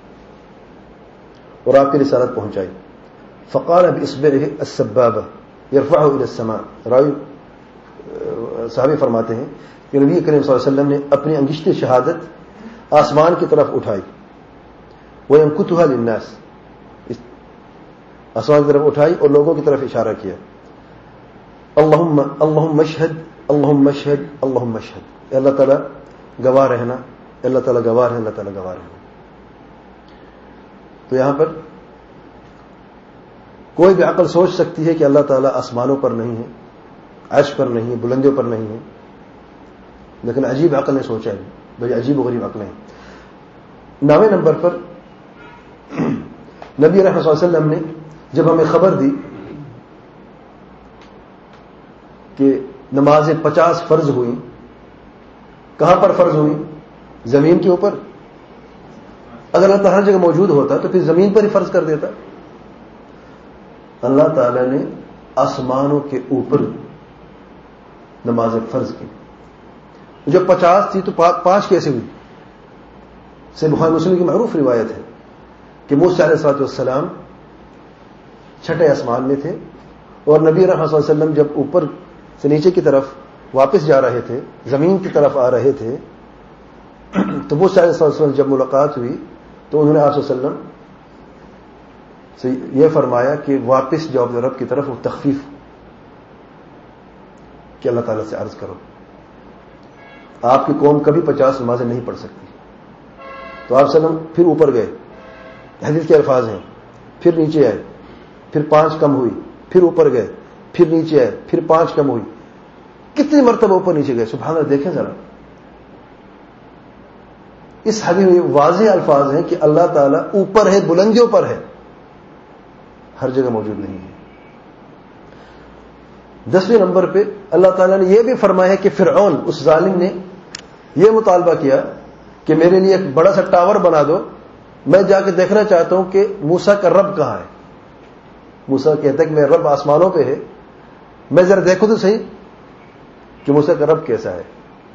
اور آپ کی رسالت پہنچائی. فقال باصبعه السبابہ يرفعه الى السماء. راوی صحابی فرماتے ہیں کہ نبی کریم صلی اللہ علیہ وسلم نے اپنی انگشت شہادت آسمان کی طرف اٹھائی، وَيَنْكُتُهَا لِلنَّاسِ، آسمان کی طرف اٹھائی اور لوگوں کی طرف اشارہ کیا. اللہم اشہد، اللہم اشہد، اللہم اشہد. اللہ تعالیٰ گواہ رہنا، اللہ تعالیٰ گواہ ہے، اللہ تعالیٰ گواہ رہنا. تو یہاں پر کوئی بھی عقل سوچ سکتی ہے کہ اللہ تعالیٰ آسمانوں پر نہیں ہے، عرش پر نہیں ہے، بلندیوں پر نہیں ہے، لیکن عجیب عقل نے سوچا ہے، بڑی عجیب و غریب عقلیں ہیں. 9ویں نمبر پر نبی رحمۃ صلی اللہ علیہ وسلم نے جب ہمیں خبر دی کہ نمازیں 50 فرض ہوئی، کہاں پر فرض ہوئی؟ زمین کے اوپر. اگر اللہ تعالیٰ ہر جگہ موجود ہوتا تو پھر زمین پر ہی فرض کر دیتا. اللہ تعالیٰ نے آسمانوں کے اوپر نمازیں فرض کی. جب 50 تھی تو 5 کیسے ہوئی؟ سے بخاری مسلم کی معروف روایت ہے کہ موسیٰ علیہ السلام چھٹے آسمان میں تھے اور نبی رحمۃ صلی اللہ علیہ وسلم جب اوپر سے نیچے کی طرف واپس جا رہے تھے، زمین کی طرف آ رہے تھے، تو موسیٰ علیہ السلام جب ملاقات ہوئی تو انہوں نے آپ صلی اللہ علیہ وسلم سے یہ فرمایا کہ واپس جاؤ اپنے رب کی طرف، وہ تخفیف کہ اللہ تعالیٰ سے عرض کرو آپ کی قوم کبھی 50 نمازیں نہیں پڑھ سکتی. تو آپ صلی اللہ علیہ وسلم پھر اوپر گئے، حدیث کے الفاظ ہیں، پھر نیچے آئے، پھر 5 کم ہوئی، پھر اوپر گئے، پھر نیچے آئے، پھر 5 کم ہوئی. کتنی مرتبہ اوپر نیچے گئے؟ سبحان اللہ. دیکھیں ذرا، اس حدیث میں واضح الفاظ ہیں کہ اللہ تعالیٰ اوپر ہے، بلندیوں پر ہے، ہر جگہ موجود نہیں ہے. 10ویں نمبر پہ اللہ تعالیٰ نے یہ بھی فرمایا کہ فرعون اس ظالم نے یہ مطالبہ کیا کہ میرے لیے ایک بڑا سا ٹاور بنا دو، میں جا کے دیکھنا چاہتا ہوں کہ موسیٰ کا رب کہاں ہے. موسیٰ کہتا ہے کہ میرا رب آسمانوں پہ ہے، میں ذرا دیکھوں تو صحیح کہ موسیٰ کا رب کیسا ہے.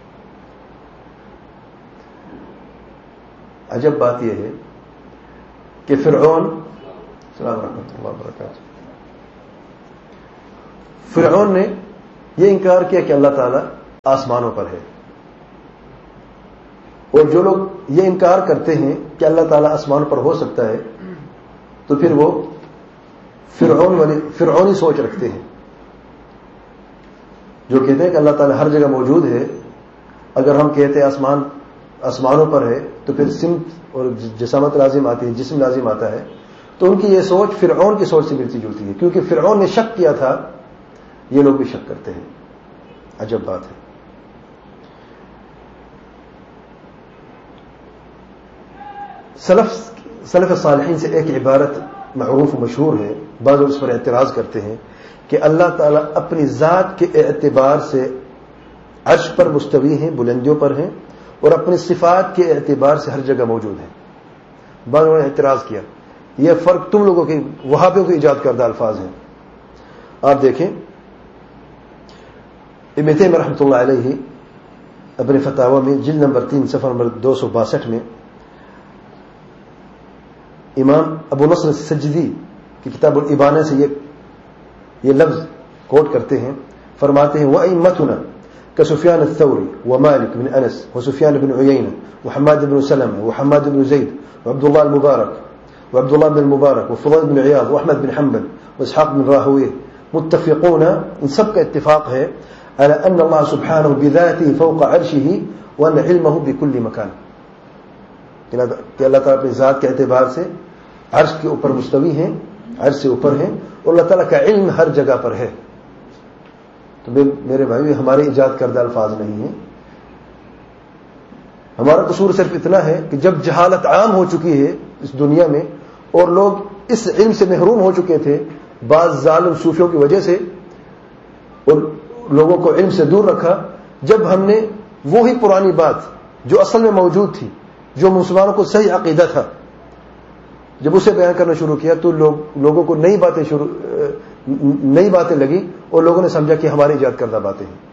عجب بات یہ ہے کہ فرعون، السلام ورحمۃ اللہ وبرکاتہ، فرعون نے یہ انکار کیا کہ اللہ تعالیٰ آسمانوں پر ہے، اور جو لوگ یہ انکار کرتے ہیں کہ اللہ تعالیٰ آسمان پر ہو سکتا ہے تو پھر وہ فرعونی سوچ رکھتے ہیں، جو کہتے ہیں کہ اللہ تعالیٰ ہر جگہ موجود ہے۔ اگر ہم کہتے ہیں آسمانوں پر ہے تو پھر سمت اور جسامت لازم آتی ہے، جسم لازم آتا ہے، تو ان کی یہ سوچ فرعون کی سوچ سے ملتی جلتی ہے، کیونکہ فرعون نے شک کیا تھا، یہ لوگ بھی شک کرتے ہیں۔ عجب بات ہے۔ سلف صالحین سے ایک عبارت معروف و مشہور ہے، بعض لوگ اس پر اعتراض کرتے ہیں کہ اللہ تعالیٰ اپنی ذات کے اعتبار سے عرش پر مستوی ہیں، بلندیوں پر ہیں، اور اپنی صفات کے اعتبار سے ہر جگہ موجود ہیں۔ بعض لوگوں نے اعتراض کیا یہ فرق تم لوگوں کے وہابیوں کے ایجاد کردہ الفاظ ہیں۔ آپ دیکھیں ابن تیمیہ رحمۃ اللہ علیہ اپنے فتاوی میں جلد نمبر 3 صفحہ نمبر 262 میں امام ابو نصر سجدی کی کتاب الابانہ سے یہ لفظ کوٹ کرتے ہیں، فرماتے ہیں وَأَئِمَّتُنَا كسفيان الثوري ومالك بن أنس وسفيان بن عيينة وحماد بن سلمة وحماد بن زيد وعبد الله بن المبارك وفضيل بن عياض وأحمد بن حنبل وإسحاق بن راهويه متفقون ان سب کا اتفاق ہے على أن الله سبحانه بذاته فوق عرشه وأن علمه بكل مكان، کہ اللہ تعالیٰ اپنی ذات کے اعتبار سے عرش کے اوپر مستوی ہیں، عرش سے اوپر ہیں، اور اللہ تعالیٰ کا علم ہر جگہ پر ہے۔ تو میرے بھائی ہمارے ایجاد کردہ الفاظ نہیں ہیں۔ ہمارا قصور صرف اتنا ہے کہ جب جہالت عام ہو چکی ہے اس دنیا میں اور لوگ اس علم سے محروم ہو چکے تھے بعض ظالم صوفیوں کی وجہ سے، اور لوگوں کو علم سے دور رکھا، جب ہم نے وہی پرانی بات جو اصل میں موجود تھی، جو مسلمانوں کو صحیح عقیدہ تھا، جب اسے بیان کرنا شروع کیا تو لوگوں کو نئی باتیں لگی اور لوگوں نے سمجھا کہ ہماری ایجاد کردہ باتیں ہیں۔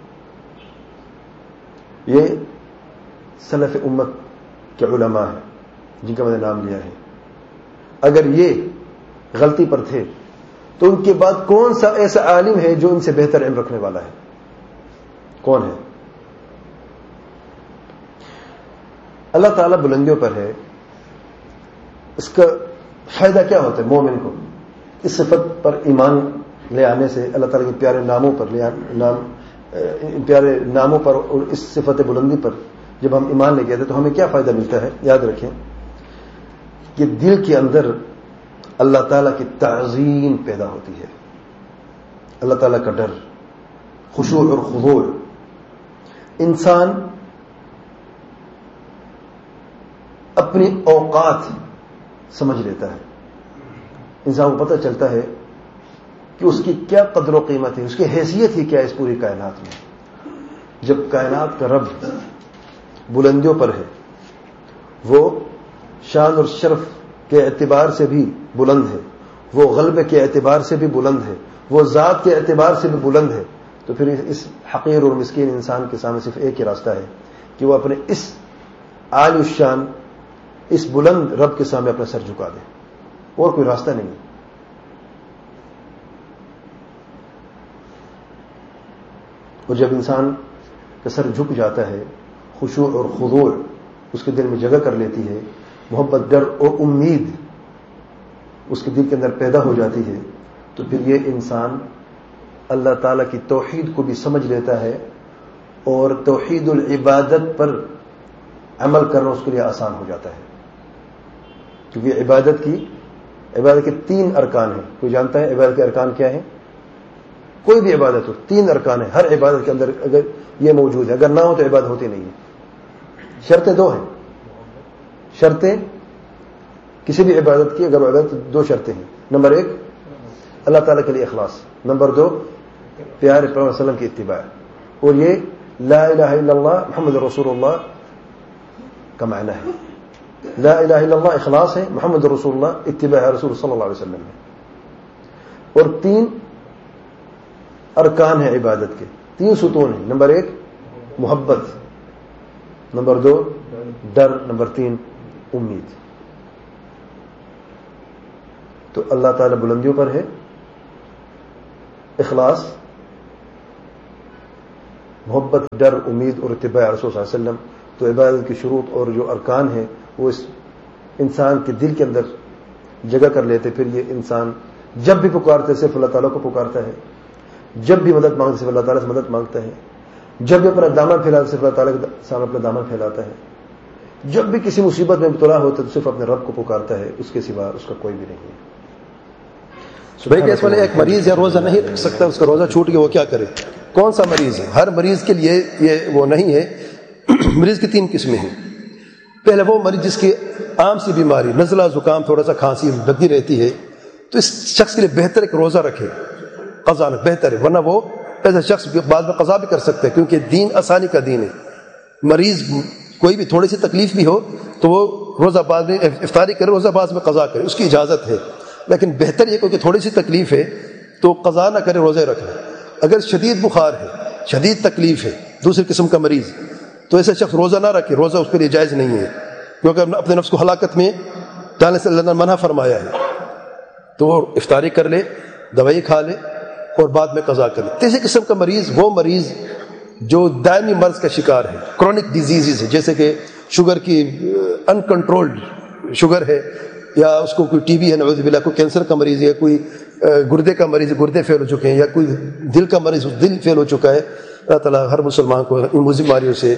یہ سلف امت کے علماء ہیں جن کا میں نے نام لیا ہے۔ اگر یہ غلطی پر تھے تو ان کے بعد کون سا ایسا عالم ہے جو ان سے بہتر علم رکھنے والا ہے؟ کون ہے؟ اللہ تعالیٰ بلندیوں پر ہے، اس کا فائدہ کیا ہوتا ہے مومن کو؟ اس صفت پر ایمان لے آنے سے، اللہ تعالیٰ کے پیارے ناموں پر اور اس صفت بلندی پر جب ہم ایمان لے کے آتے تو ہمیں کیا فائدہ ملتا ہے؟ یاد رکھیں کہ دل کے اندر اللہ تعالیٰ کی تعظیم پیدا ہوتی ہے، اللہ تعالیٰ کا ڈر، خشوع اور خضوع۔ انسان اپنی اوقات سمجھ لیتا ہے، انسان کو پتہ چلتا ہے کہ اس کی کیا قدر و قیمت ہے، اس کی حیثیت ہی کیا ہے اس پوری کائنات میں۔ جب کائنات کا رب بلندیوں پر ہے، وہ شان اور شرف کے اعتبار سے بھی بلند ہے، وہ غلبے کے اعتبار سے بھی بلند ہے، وہ ذات کے اعتبار سے بھی بلند ہے، تو پھر اس حقیر اور مسکین انسان کے سامنے صرف ایک ہی راستہ ہے کہ وہ اپنے اس عالی الشان، اس بلند رب کے سامنے اپنا سر جھکا دے، اور کوئی راستہ نہیں۔ اور جب انسان کا سر جھک جاتا ہے، خشوع اور خضوع اس کے دل میں جگہ کر لیتی ہے، محبت، ڈر اور امید اس کے دل کے اندر پیدا ہو جاتی ہے، تو پھر یہ انسان اللہ تعالیٰ کی توحید کو بھی سمجھ لیتا ہے، اور توحید العبادت پر عمل کرنا اس کے لیے آسان ہو جاتا ہے، کیونکہ عبادت کے 3 ارکان ہیں۔ کوئی جانتا ہے عبادت کے ارکان کیا ہیں؟ کوئی بھی عبادت ہو 3 ارکان ہیں، ہر عبادت کے اندر اگر یہ موجود ہے، اگر نہ ہو تو عبادت ہوتی نہیں ہے۔ شرطیں 2 ہیں، شرطیں کسی بھی عبادت کی، اگر عبادت 2 شرطیں ہیں۔ نمبر 1 اللہ تعالیٰ کے لیے اخلاص، نمبر 2 پیارے پیغمبر صلی اللہ علیہ وسلم کی اتباع، اور یہ لا الہ الا اللہ محمد رسول اللہ کا معنی ہے۔ لا الہ الا اللہ اخلاص ہے، محمد رسول اللہ اتباع رسول صلی اللہ علیہ وسلم ہے۔ اور 3 ارکان ہیں عبادت کے، 3 ستون ہیں۔ نمبر 1 محبت، نمبر 2 ڈر، نمبر 3 امید۔ تو اللہ تعالی بلندیوں پر ہے، اخلاص، محبت، ڈر، امید اور اتباع رسول صلی اللہ علیہ وسلم، تو عبادت کی شروط اور جو ارکان ہیں وہ اس انسان کے دل کے اندر جگہ کر لیتے. پھر یہ انسان جب بھی پکارتے صرف اللہ تعالیٰ کو پکارتا ہے، جب بھی مدد مانگتے صرف اللہ تعالیٰ سے مدد مانگتا ہے، جب بھی اپنا دامن پھیلاتا صرف اللہ تعالیٰ کے سامنے اپنا دامن پھیلاتا ہے، جب بھی کسی مصیبت میں مبتلا ہوتا ہے تو صرف اپنے رب کو پکارتا ہے، اس کے سوا اس کا کوئی بھی نہیں ہے. بھائی کہ اس والے ایک مریض یا روزہ نہیں رکھ سکتا، اس کا روزہ چھوٹ گیا، وہ کیا کرے؟ کون سا مریض ہے؟ ہر مریض کے لیے یہ وہ نہیں ہے. مریض کی 3 قسمیں ہیں. پہلے وہ مریض جس کی عام سی بیماری، نزلہ زکام، تھوڑا سا کھانسی لگی رہتی ہے، تو اس شخص کے لیے بہتر ایک روزہ رکھے، قضا نہ بہتر ہے، ورنہ وہ ایسا شخص بعد میں قضا بھی کر سکتا ہے، کیونکہ دین آسانی کا دین ہے. مریض کوئی بھی تھوڑی سی تکلیف بھی ہو تو وہ روزہ بعد میں افطاری کرے، روزہ بعد میں قضا کرے، اس کی اجازت ہے. لیکن بہتر یہ کہ تھوڑی سی تکلیف ہے تو قضا نہ کرے، روزے رکھ لے. اگر شدید بخار ہے، شدید تکلیف ہے، دوسری قسم کا مریض، تو ایسا شخص روزہ نہ رکھے، روزہ اس کے لیے جائز نہیں ہے، کیونکہ اپنے نفس کو ہلاکت میں ڈالنے سے اللہ نے منع فرمایا ہے. تو وہ افطاری کر لے، دوائی کھا لے اور بعد میں قضا کر لے. تیسری قسم کا مریض وہ مریض جو دائمی مرض کا شکار ہے، کرونک ڈیزیزز ہے، جیسے کہ شوگر کی انکنٹرولڈ شوگر ہے، یا اس کو کوئی ٹی بی ہے نعوذ باللہ، کوئی کینسر کا مریض ہے، کوئی گردے کا مریض، گردے فیل ہو چکے ہیں، یا کوئی دل کا مریض، دل فیل ہو چکا ہے. اللہ تعالیٰ ہر مسلمان کو ان بیماریوں سے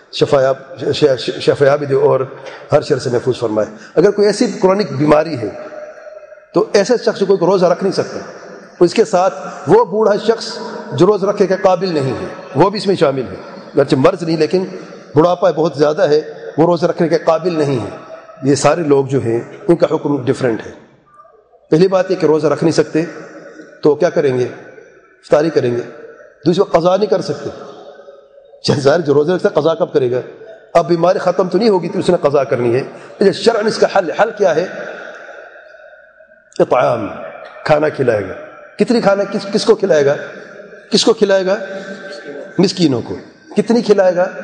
شفایابی دے اور ہر شر سے محفوظ فرمائے. اگر کوئی ایسی کرونک بیماری ہے تو ایسے شخص کو کوئی روزہ رکھ نہیں سکتا. اس کے ساتھ وہ بوڑھا شخص جو روز رکھے کے قابل نہیں ہے، وہ بھی اس میں شامل ہے. اگرچہ مرض نہیں لیکن بڑھاپا بہت زیادہ ہے، وہ روزہ رکھنے کے قابل نہیں ہے. یہ سارے لوگ جو ہیں ان کا حکم ڈفرینٹ ہے. پہلی بات یہ کہ روزہ رکھ نہیں سکتے تو کیا کریں گے؟ افطاری کریں گے. دوسری بات، قضا نہیں کر سکتے. ظاہر جو روزہ رکھتا ہے قضا کب کرے گا؟ اب بیماری ختم تو نہیں ہوگی تو اس نے قضا کرنی ہے. شرعاً اس کا حل کیا ہے؟ اطعام، کھانا کھلائے گا. کتنی کھانا، کس کو کھلائے گا؟ کس کو کھلائے گا؟ مسکینوں کو. کتنی کھلائے گا؟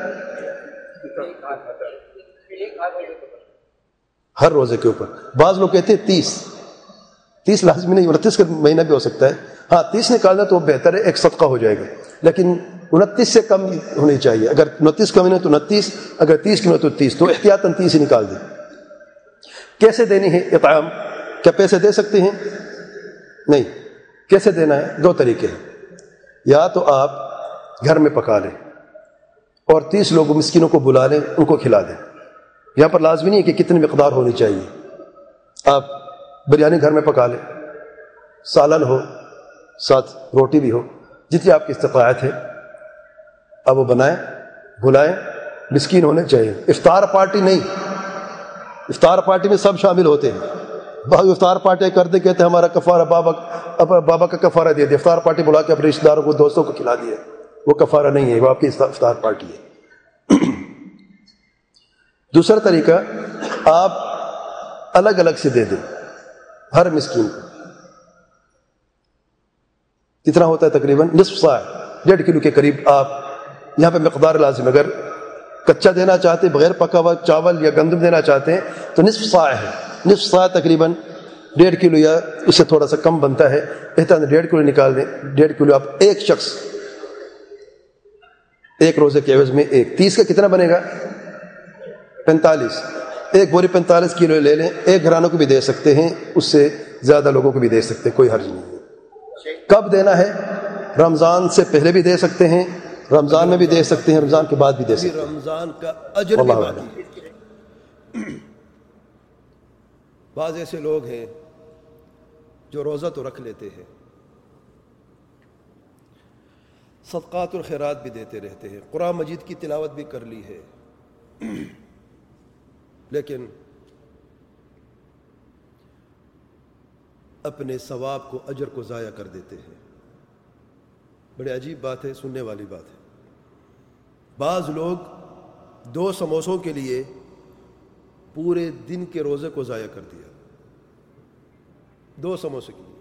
ہر روزے کے اوپر. بعض لوگ کہتے ہیں 30 لازمی نہیں، 29 کا مہینہ بھی ہو سکتا ہے. ہاں 30 نکالنا تو بہتر ہے، ایک صدقہ ہو جائے گا. لیکن 29 سے کم ہونی چاہیے. اگر 29 کم ہے تو 29، اگر 30 کم ہے تو 30، تو احتیاطاً 30 ہی نکال دیں. کیسے دینی ہے اطعام؟ کیا پیسے دے سکتے ہیں؟ نہیں. کیسے دینا ہے؟ 2 طریقے ہیں. یا تو آپ گھر میں پکا لیں اور 30 لوگ مسکینوں کو بلا لیں، ان کو کھلا دیں. یہاں پر لازمی نہیں ہے کہ کتنی مقدار ہونی چاہیے. آپ بریانی گھر میں پکا لیں، سالن ہو، ساتھ روٹی بھی ہو، جتنی آپ کی استطاعت ہے آپ وہ بنائیں، بلائیں. مسکین ہونے چاہیے. افطار پارٹی نہیں. افطار پارٹی میں سب شامل ہوتے ہیں. بعض افطار پارٹی کرتے کہتے ہیں ہمارا کفارہ بابا کا کفارہ دے دے. افطار پارٹی بلا کے اپنے رشتہ داروں کو، دوستوں کو کھلا دیا. وہ کفارہ نہیں ہے، وہ آپ کی افطار پارٹی ہے. دوسرا طریقہ، آپ الگ الگ سے دے دیں ہر مسکین کو. کتنا ہوتا ہے؟ تقریباً نصف صاع، 1.5 کلو کے قریب. آپ یہاں پہ مقدار لازم، اگر کچا دینا چاہتے ہیں، بغیر پکا ہوا چاول یا گندم دینا چاہتے ہیں تو نصف صاع ہے. نصف صاع تقریباً 1.5 کلو یا اس سے تھوڑا سا کم بنتا ہے. بہتر 1.5 کلو نکال دیں. 1.5 کلو آپ ایک شخص ایک روزے کے عوض میں 30 کا کتنا بنے گا؟ 45. ایک بوری 45 کلو لے لیں. ایک گھرانوں کو بھی دے سکتے ہیں، اس سے زیادہ لوگوں کو بھی دے سکتے ہیں، کوئی حرج نہیں ہے. کب دینا ہے؟ رمضان سے پہلے بھی دے سکتے ہیں، رمضان میں بھی دے سکتے ہیں، رمضان کے بعد بھی دے سکتے ہیں. رمضان کا اجر بھی باقی ہے. بعض ایسے لوگ ہیں جو روزہ تو رکھ لیتے ہیں، صدقات اور خیرات بھی دیتے رہتے ہیں، قرآن مجید کی تلاوت بھی کر لی ہے، لیکن اپنے ثواب کو، اجر کو ضائع کر دیتے ہیں. بڑی عجیب بات ہے، سننے والی بات ہے. بعض لوگ 2 سموسوں کے لیے پورے دن کے روزے کو ضائع کر دیا. 2 سموسے کے لیے.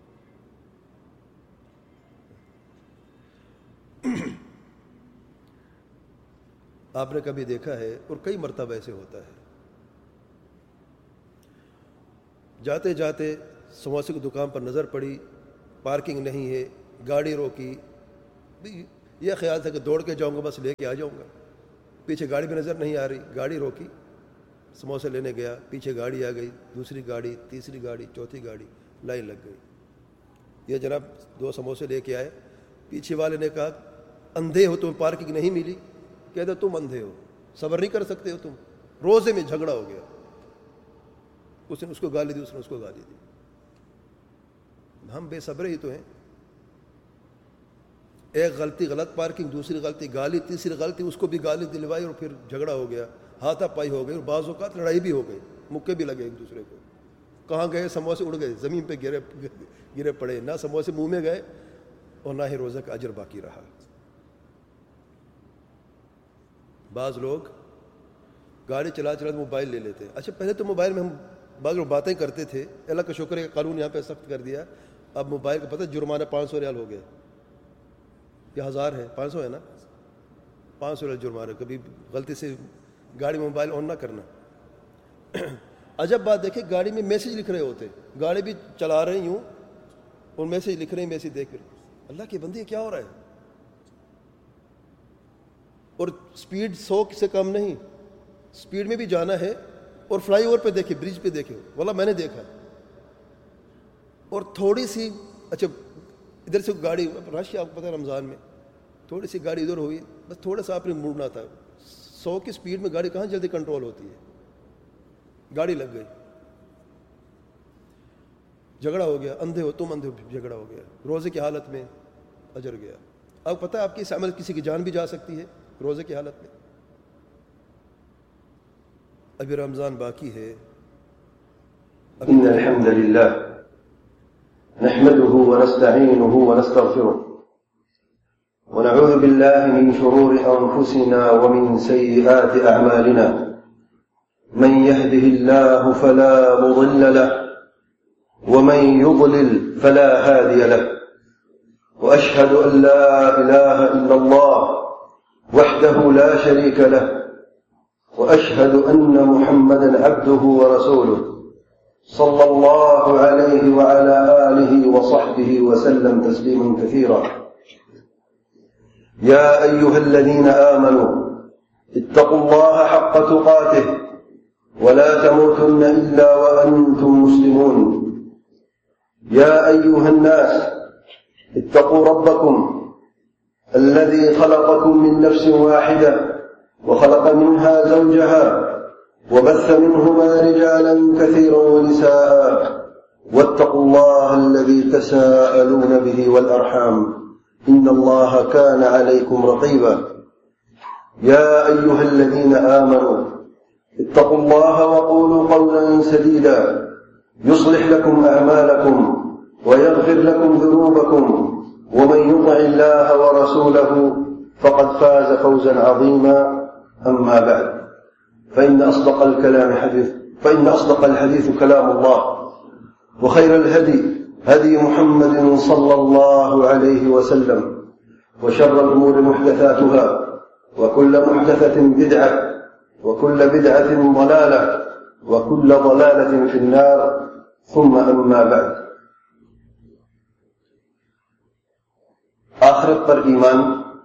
آپ نے کبھی دیکھا ہے، اور کئی مرتبہ ایسے ہوتا ہے، جاتے جاتے سموسے کی دکان پر نظر پڑی، پارکنگ نہیں ہے، گاڑی روکی. یہ خیال تھا کہ دوڑ کے جاؤں گا بس لے کے آ جاؤں گا. پیچھے گاڑی بھی نظر نہیں آ رہی, گاڑی روکی, سموسے لینے گیا, پیچھے گاڑی آ گئی, دوسری گاڑی, تیسری گاڑی, چوتھی گاڑی, لائن لگ گئی. یہ جناب 2 سموسے لے کے آئے. پیچھے والے نے کہا اندھے ہو, تمہیں پارکنگ نہیں ملی؟ کہتے تم اندھے ہو, صبر نہیں کر سکتے ہو تم؟ روزے میں جھگڑا ہو گیا. اس نے اس کو گالی دی, اس نے اس کو گالی دی. ہم بے صبر ہی تو ہیں. ایک غلطی غلط پارکنگ, دوسری غلطی گالی, تیسری غلطی اس کو بھی گالی دلوائی, اور پھر جھگڑا ہو گیا, ہاتھا پائی ہو گئی, اور بعض اوقات لڑائی بھی ہو گئی, مکے بھی لگے ایک دوسرے کو. کہاں گئے؟ سموسے اڑ گئے, زمین پہ گرے پڑے. نہ سموسے منہ میں گئے اور نہ ہی روزہ کا اجر باقی رہا. بعض لوگ گاڑی چلا موبائل لے لیتے. اچھا پہلے تو موبائل میں ہم بعض لوگ باتیں کرتے تھے, اللہ کا شکر ہے قانون یہاں پہ سخت کر دیا. اب موبائل کا پتہ جرمانہ 500 ریال ہو گیا, یہ 1000 ہے, 500 ہے نا, 500 ریال جرمانہ. کبھی غلطی سے گاڑی میں موبائل آن نہ کرنا. عجب بات دیکھیں, گاڑی میں میسج لکھ رہے ہوتے, گاڑی بھی چلا رہے ہوں اور میسج لکھ رہے ہیں, میسج دیکھ کر اللہ کے بندے کیا ہو رہا ہے. اور سپیڈ 100 سے کم نہیں, سپیڈ میں بھی جانا ہے. اور فلائی اوور پہ دیکھے, برج پہ دیکھے, واللہ میں نے دیکھا. اور تھوڑی سی, اچھا ادھر سے گاڑی رش ہے, آپ کو پتہ ہے رمضان میں تھوڑی سی گاڑی ادھر ہوئی, بس تھوڑا سا آپ نے مڑنا تھا. 100 کی سپیڈ میں گاڑی کہاں جلدی کنٹرول ہوتی ہے, گاڑی لگ گئی, جھگڑا ہو گیا. اندھے ہو تم, اندھے ہو, جھگڑا ہو گیا. روزے کی حالت میں اجر گیا. آپ پتہ ہے آپ کی اس عمل کسی کی جان بھی جا سکتی ہے روزے کی حالت میں. ابھی رمضان باقی ہے. ان الحمد لله نحمده ونستعينه ونستغفره ونعوذ بالله من شرور انفسنا ومن سيئات اعمالنا. من يهده الله فلا مضل له ومن يضلل فلا هادي له. واشهد ان لا اله الا الله وحده لا شريك له واشهد ان محمدا عبده ورسوله صلى الله عليه وعلى اله وصحبه وسلم تسليما كثيرا. يا ايها الذين امنوا اتقوا الله حق تقاته ولا تموتن الا وانتم مسلمون. يا ايها الناس اتقوا ربكم الذي خلقكم من نفس واحدة وخلق منها زوجها وبث منهما رجالا كثيرا ونساء واتقوا الله الذي تساءلون به والأرحام إن الله كان عليكم رقيبا. يا أيها الذين آمنوا اتقوا الله وقولوا قولا سديدا يصلح لكم أعمالكم ويغفر لكم ذنوبكم ومن يطع الله ورسوله فقد فاز فوزا عظيما. أما بعد فإن أصدق الحديث كلام الله وخير الهدي هدي محمد صلى الله عليه وسلم وشر الأمور محدثاتها وكل محدثة بدعة وكل بدعة ضلالة وكل ضلالة في النار. ثم أما بعد. آخرت پر ایمان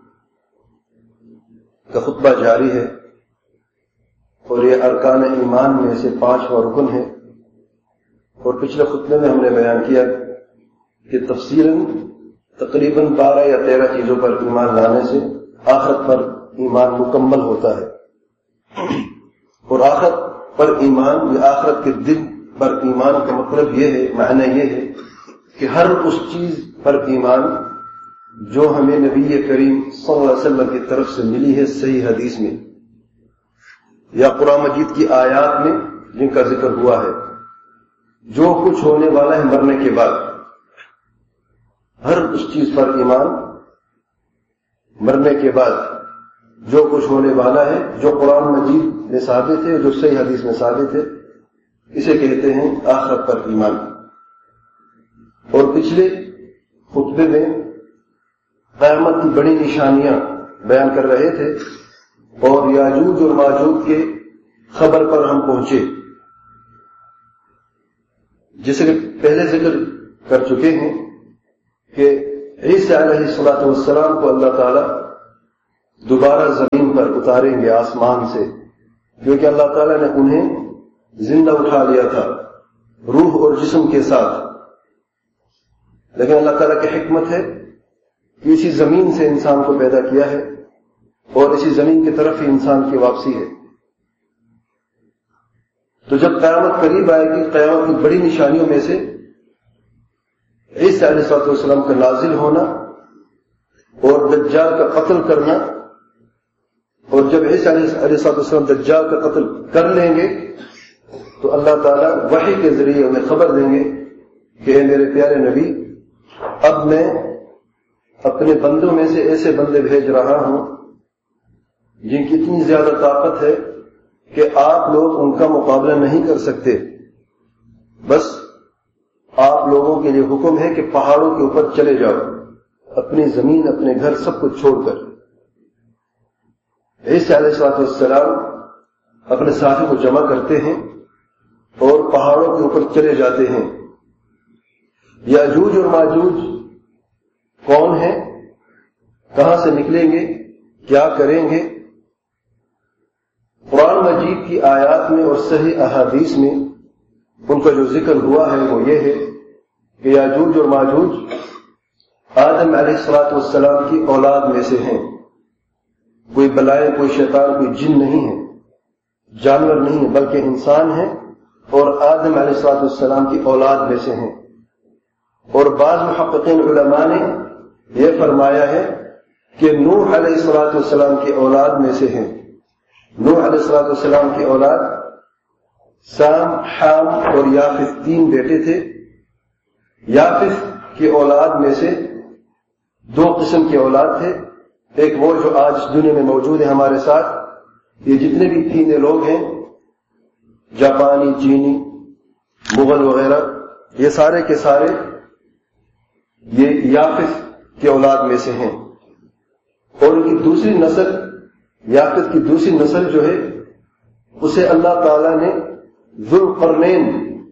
کا خطبہ جاری ہے اور یہ ارکان ایمان میں سے 5واں رکن ہے. اور پچھلے خطبے میں ہم نے بیان کیا کہ تفصیلاً تقریباً 12 یا 13 چیزوں پر ایمان لانے سے آخرت پر ایمان مکمل ہوتا ہے. اور آخرت پر ایمان یا آخرت کے دن پر ایمان کا مطلب یہ ہے, معنی یہ ہے کہ ہر اس چیز پر ایمان جو ہمیں نبی کریم صلی اللہ علیہ وسلم کی طرف سے ملی ہے صحیح حدیث میں یا قرآن مجید کی آیات میں جن کا ذکر ہوا ہے, جو کچھ ہونے والا ہے مرنے کے بعد, ہر اس چیز پر ایمان مرنے کے بعد جو کچھ ہونے والا ہے, جو قرآن مجید میں ثابت ہے, جو صحیح حدیث میں ثابت ہے, اسے کہتے ہیں آخرت پر ایمان. اور پچھلے خطبے میں قیامت کی بڑی نشانیاں بیان کر رہے تھے اور یاجوج اور ماجوج کے خبر پر ہم پہنچے, جسے پہلے ذکر کر چکے ہیں کہ عیسی علیہ السلام کو اللہ تعالیٰ دوبارہ زمین پر اتاریں گے آسمان سے، کیونکہ اللہ تعالیٰ نے انہیں زندہ اٹھا لیا تھا روح اور جسم کے ساتھ، لیکن اللہ تعالیٰ کی حکمت ہے کہ اسی زمین سے انسان کو پیدا کیا ہے اور اسی زمین کی طرف ہی انسان کی واپسی ہے۔ تو جب قیامت قریب آئے گی، قیامت کی بڑی نشانیوں میں سے عیسی علیہ السلام کا نازل ہونا اور دجال کا قتل کرنا، اور جب عیسی علیہ السلام دجال کا قتل کر لیں گے تو اللہ تعالیٰ وحی کے ذریعے انہیں خبر دیں گے کہ اے میرے پیارے نبی، اب میں اپنے بندوں میں سے ایسے بندے بھیج رہا ہوں جن کی اتنی زیادہ طاقت ہے کہ آپ لوگ ان کا مقابلہ نہیں کر سکتے، بس آپ لوگوں کے لیے حکم ہے کہ پہاڑوں کے اوپر چلے جاؤ، اپنی زمین، اپنے گھر، سب کچھ چھوڑ کر۔ عیسی علیہ السلام اپنے ساتھی کو جمع کرتے ہیں اور پہاڑوں کے اوپر چلے جاتے ہیں۔ یاجوج اور ماجوج کون ہیں، کہاں سے نکلیں گے، کیا کریں گے؟ قرآن مجید کی آیات میں اور صحیح احادیث میں ان کا جو ذکر ہوا ہے وہ یہ ہے کہ یاجوج اور ماجوج آدم علیہ السلام کی اولاد میں سے ہیں، کوئی بلائیں، کوئی شیطان، کوئی جن نہیں ہے، جانور نہیں ہے، بلکہ انسان ہیں اور آدم علیہ السلام کی اولاد میں سے ہیں۔ اور بعض محققین علماء نے یہ فرمایا ہے کہ نوح علیہ السلام کی اولاد میں سے ہیں۔ نوح علیہ السلام کی اولاد سام، حام اور یافث، 3 بیٹے تھے۔ یافث کی اولاد میں سے 2 قسم کی اولاد تھے، ایک وہ جو آج دنیا میں موجود ہے ہمارے ساتھ، یہ جتنے بھی تینے لوگ ہیں، جاپانی، چینی، مغل وغیرہ، یہ سارے کے سارے یہ یافث کی اولاد میں سے ہیں۔ اور ان کی دوسری نسل، یافث کی دوسری نسل جو ہے، اسے اللہ تعالی نے ذوالقرنین،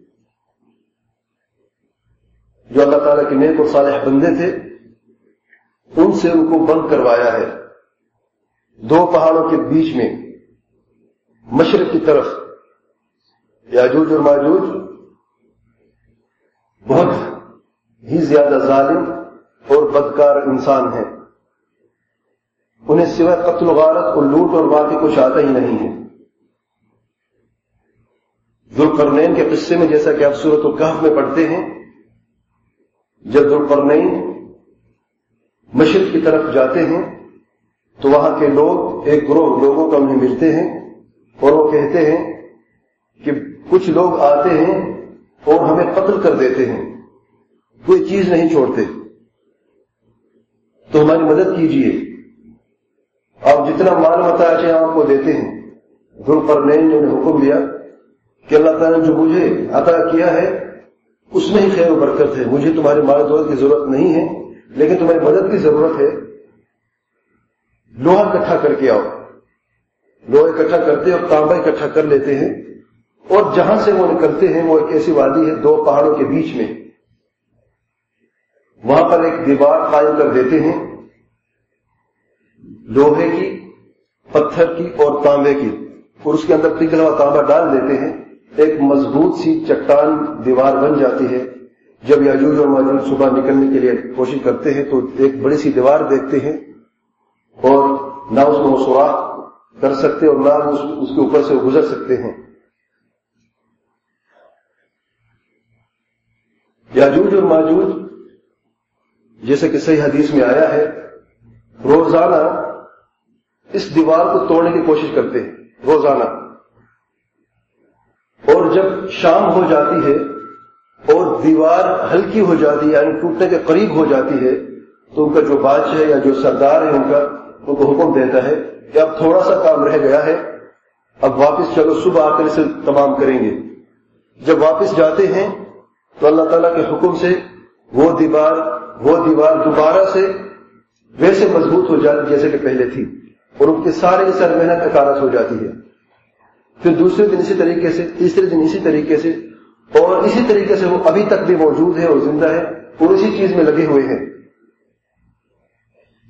جو اللہ تعالیٰ کے نیک اور صالح بندے تھے، ان سے ان کو بند کروایا ہے 2 پہاڑوں کے بیچ میں، مشرق کی طرف۔ یاجوج اور ماجوج بہت ہی زیادہ ظالم اور بدکار انسان ہیں، انہیں سوائے قتل و غارت اور لوٹ اور باقی کچھ آتا ہی نہیں ہے۔ ذوالقرنین کے قصے میں جیسا کہ آپ سورۃ الکہف میں پڑھتے ہیں، جب ذوالقرنین مشرق کی طرف جاتے ہیں تو وہاں کے لوگ، ایک گروہ لوگوں کا انہیں ملتے ہیں اور وہ کہتے ہیں کہ کچھ لوگ آتے ہیں اور ہمیں قتل کر دیتے ہیں، کوئی چیز نہیں چھوڑتے، تو ہماری مدد کیجیے، آپ جتنا مال متاع چاہے آپ کو دیتے ہیں۔ ذوالقرنین نے انہیں حکم دیا کہ اللہ تعالیٰ نے جو مجھے عطا کیا ہے اس میں ہی خیر و برکت ہے، مجھے تمہارے مال دولت کی ضرورت نہیں ہے، لیکن تمہاری مدد کی ضرورت ہے، لوہا اکٹھا کر کے آؤ۔ لوہا اکٹھا کرتے اور تانبا اکٹھا کر لیتے ہیں، اور جہاں سے وہ نکلتے ہیں وہ ایک ایسی وادی ہے 2 پہاڑوں کے بیچ میں، وہاں پر ایک دیوار قائم کر دیتے ہیں، لوہے کی، پتھر کی اور تانبے کی، اور اس کے اندر پگھلا ہوا تانبا ڈال دیتے ہیں، ایک مضبوط سی چٹان دیوار بن جاتی ہے۔ جب یاجوج اور ماجوج صبح نکلنے کے لیے کوشش کرتے ہیں تو ایک بڑی سی دیوار دیکھتے ہیں، اور نہ اس کو سوراخ کر سکتے اور نہ اس کے اوپر سے گزر سکتے ہیں۔ یاجوج اور ماجوج جیسے کہ صحیح حدیث میں آیا ہے، روزانہ اس دیوار کو توڑنے کی کوشش کرتے ہیں، روزانہ، اور جب شام ہو جاتی ہے اور دیوار ہلکی ہو جاتی ہے، یعنی ٹوٹنے کے قریب ہو جاتی ہے، تو ان کا جو بادشاہ یا جو سردار ہے ان کو حکم دیتا ہے کہ اب تھوڑا سا کام رہ گیا ہے، اب واپس چلو، صبح آ کر اسے تمام کریں گے۔ جب واپس جاتے ہیں تو اللہ تعالیٰ کے حکم سے وہ دیوار دوبارہ سے ویسے مضبوط ہو جاتی جیسے کہ پہلے تھی، اور ان کی سارے کی ساری محنت اکارت ہو جاتی ہے۔ پھر دوسرے دن اسی طریقے سے، تیسرے دن اسی طریقے سے، اور اسی طریقے سے وہ ابھی تک بھی موجود ہے اور زندہ ہے اور اسی چیز میں لگے ہوئے ہیں۔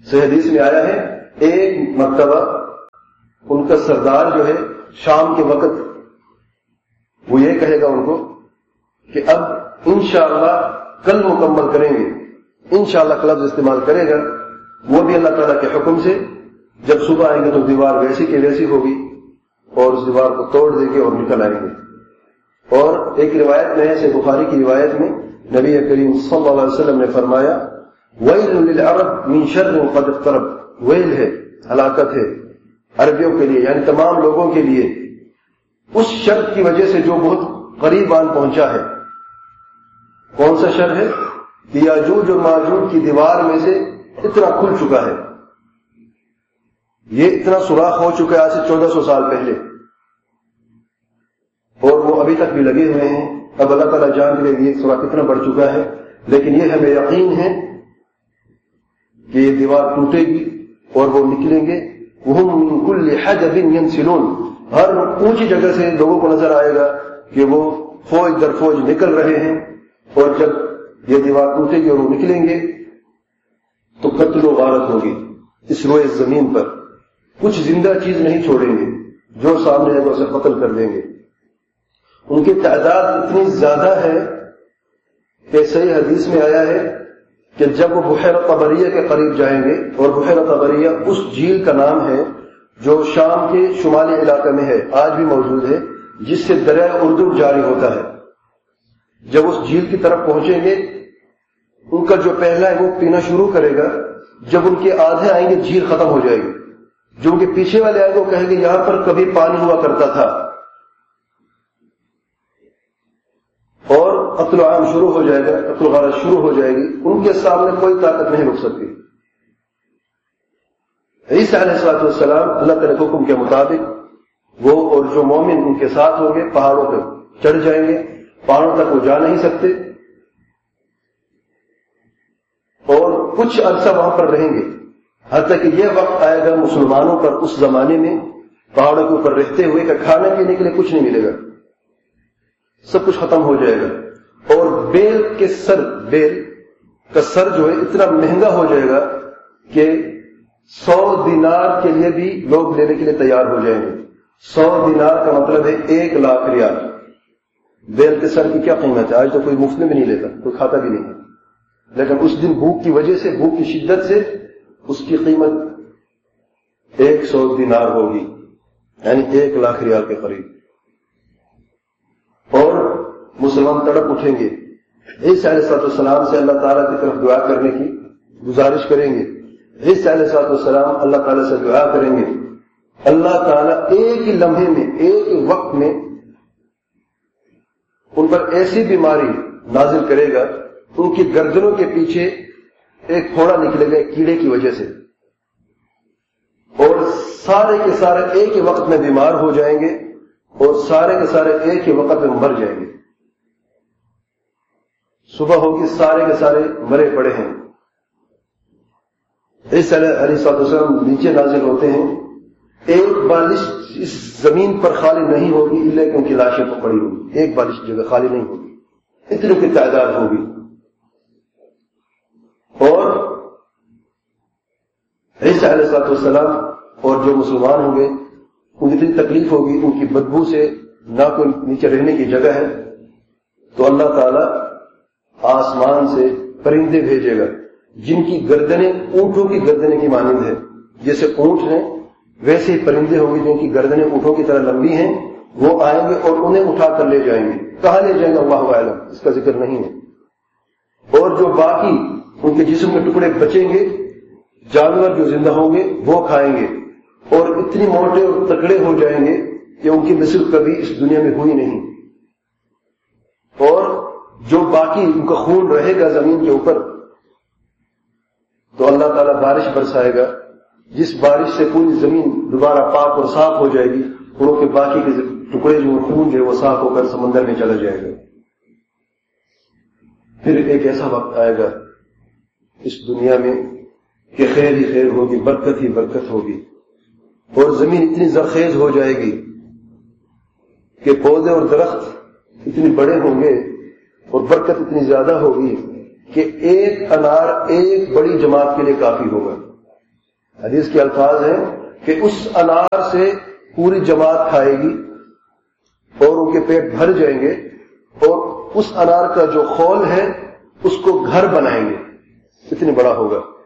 صحیح حدیث میں آیا ہے ایک مرتبہ ان کا سردار جو ہے شام کے وقت وہ یہ کہے گا ان کو کہ اب انشاءاللہ کل مکمل کریں گے. انشاءاللہ کا لفظ استعمال کرے گا. وہ بھی اللہ تعالیٰ کے حکم سے جب صبح آئیں گے تو دیوار ویسی کی ویسی ہوگی اور اس دیوار کو توڑ دیں گے اور نکل آئیں گے. اور ایک روایت میں ہے صحیح بخاری کی روایت میں نبی کریم صلی اللہ علیہ وسلم نے فرمایا ویل للعرب من شر قد اقترب. ویل ہے، ہلاکت ہے عربیوں کے لیے، یعنی تمام لوگوں کے لیے اس شر کی وجہ سے جو بہت قریب آن پہنچا ہے. کون سا شر ہے؟ کہ یاجوج اور ماجوج کی دیوار میں سے اتنا کھل چکا ہے، یہ اتنا سوراخ ہو چکا ہے آج سے 1400 سال پہلے، اور وہ ابھی تک بھی لگے ہوئے ہیں. اب اللہ تعالیٰ جان لے یہ سوراخ کتنا بڑھ چکا ہے، لیکن یہ ہمیں یقین ہے کہ یہ دیوار ٹوٹے گی اور وہ نکلیں گے. وہم من کل حدب ینسلون. ہر اونچی جگہ سے لوگوں کو نظر آئے گا کہ وہ فوج در فوج نکل رہے ہیں، اور جب یہ دیوار ٹوٹے گی اور وہ نکلیں گے تو قتل و غارت ہوگی اس روئے زمین پر. کچھ زندہ چیز نہیں چھوڑیں گے، جو سامنے ہے تو اسے قتل کر دیں گے. ان کی تعداد اتنی زیادہ ہے کہ صحیح حدیث میں آیا ہے کہ جب وہ بحیرہ طبریہ کے قریب جائیں گے، اور بحیرہ طبریہ اس جھیل کا نام ہے جو شام کے شمالی علاقے میں ہے، آج بھی موجود ہے، جس سے دریائے اردن جاری ہوتا ہے. جب اس جھیل کی طرف پہنچیں گے ان کا جو پہلا ہے وہ پینا شروع کرے گا. جب ان کے آدھے آئیں گے جھیل ختم ہو جائے گی. جو ان کے پیچھے والے آئیں گے وہ کہیں گے یہاں پر کبھی پانی ہوا کرتا تھا، اور قتل عام شروع ہو جائے گا، قتل غارت شروع ہو جائے گی. ان کے سامنے کوئی طاقت نہیں رک سکتی. عیسیٰ علیہ السلام اللہ تعالیٰ کے حکم کے مطابق وہ اور جو مومن ان کے ساتھ ہوں گے پہاڑوں پہ چڑھ جائیں گے. پہاڑوں تک وہ جا نہیں سکتے اور کچھ عرصہ وہاں پر رہیں گے، حتیٰ کہ یہ وقت آئے گا مسلمانوں پر اس زمانے میں پہاڑوں کے اوپر رہتے ہوئے کہ کھانے پینے کے لیے کچھ نہیں ملے گا، سب کچھ ختم ہو جائے گا. اور بیل کا سر جو ہے اتنا مہنگا ہو جائے گا کہ 100 دینار کے لیے بھی لوگ لینے کے لیے تیار ہو جائیں گے. 100 دینار کا مطلب ہے 1 لاکھ ریال. بیل کے سر کی کیا قیمت ہے؟ آج تو کوئی مفت میں بھی نہیں لیتا، کوئی کھاتا بھی نہیں ہے، لیکن اس دن بھوک کی وجہ سے، بھوک کی شدت سے اس کی قیمت 100 دینار ہوگی، یعنی 1 لاکھ ریال کے قریب. اور مسلمان تڑپ اٹھیں گے. عیسیٰ علیہ السلام سے اللہ تعالیٰ کی طرف دعا کرنے کی گزارش کریں گے. عیسیٰ علیہ السلام اللہ تعالیٰ سے دعا کریں گے. اللہ تعالیٰ ایک ہی لمحے میں، ایک ہی وقت میں ان پر ایسی بیماری نازل کرے گا، ان کی گردنوں کے پیچھے ایک پھوڑا نکلے گا ایک کیڑے کی وجہ سے، اور سارے کے سارے ایک ہی وقت میں بیمار ہو جائیں گے، اور سارے کے سارے ایک ہی وقت میں مر جائیں گے. صبح ہوگی سارے کے سارے مرے پڑے ہیں. عیسیٰ علیہ السلام نیچے نازل ہوتے ہیں. ایک بالش اس زمین پر خالی نہیں ہوگی الا کہ ان کی لاشیں تو پڑی ہوگی. ایک بالش جگہ خالی نہیں ہوگی، اتنی کی تعداد ہوگی. اور عیسیٰ علیہ السلام اور جو مسلمان ہوں گے ان کی اتنی تکلیف ہوگی، ان کی بدبو سے نہ کوئی نیچے رہنے کی جگہ ہے، تو اللہ تعالی آسمان سے پرندے بھیجے گا جن کی گردنیں اونٹوں کی گردنیں کی مانند ہے. جیسے اونٹ ہیں ویسے ہی پرندے ہوں گے جن کی گردنیں اونٹوں کی طرح لمبی ہیں. وہ آئیں گے اور انہیں اٹھا کر لے جائیں گے. کہاں لے جائیں گے اللہ اعلم، اس کا ذکر نہیں ہے. اور جو باقی ان کے جسم کے ٹکڑے بچیں گے، جانور جو زندہ ہوں گے وہ کھائیں گے، اور اتنی موٹے اور تکڑے ہو جائیں گے کہ ان کی مثل کبھی اس دنیا میں ہوئی نہیں. اور جو باقی ان کا خون رہے گا زمین کے اوپر تو اللہ تعالیٰ بارش برسائے گا، جس بارش سے پوری زمین دوبارہ پاک اور صاف ہو جائے گی. ان کے باقی کے ٹکڑے جو خون جو وہ صاف ہو کر سمندر میں چلا جائے گا. پھر ایک ایسا وقت آئے گا اس دنیا میں کہ خیر ہی خیر ہوگی، برکت ہی برکت ہوگی، اور زمین اتنی زرخیز ہو جائے گی کہ پودے اور درخت اتنے بڑے ہوں گے اور برکت اتنی زیادہ ہوگی کہ ایک انار ایک بڑی جماعت کے لیے کافی ہوگا. حدیث کے الفاظ ہیں کہ اس انار سے پوری جماعت کھائے گی اور ان کے پیٹ بھر جائیں گے، اور اس انار کا جو خول ہے اس کو گھر بنائیں گے، اتنی بڑا ہوگا.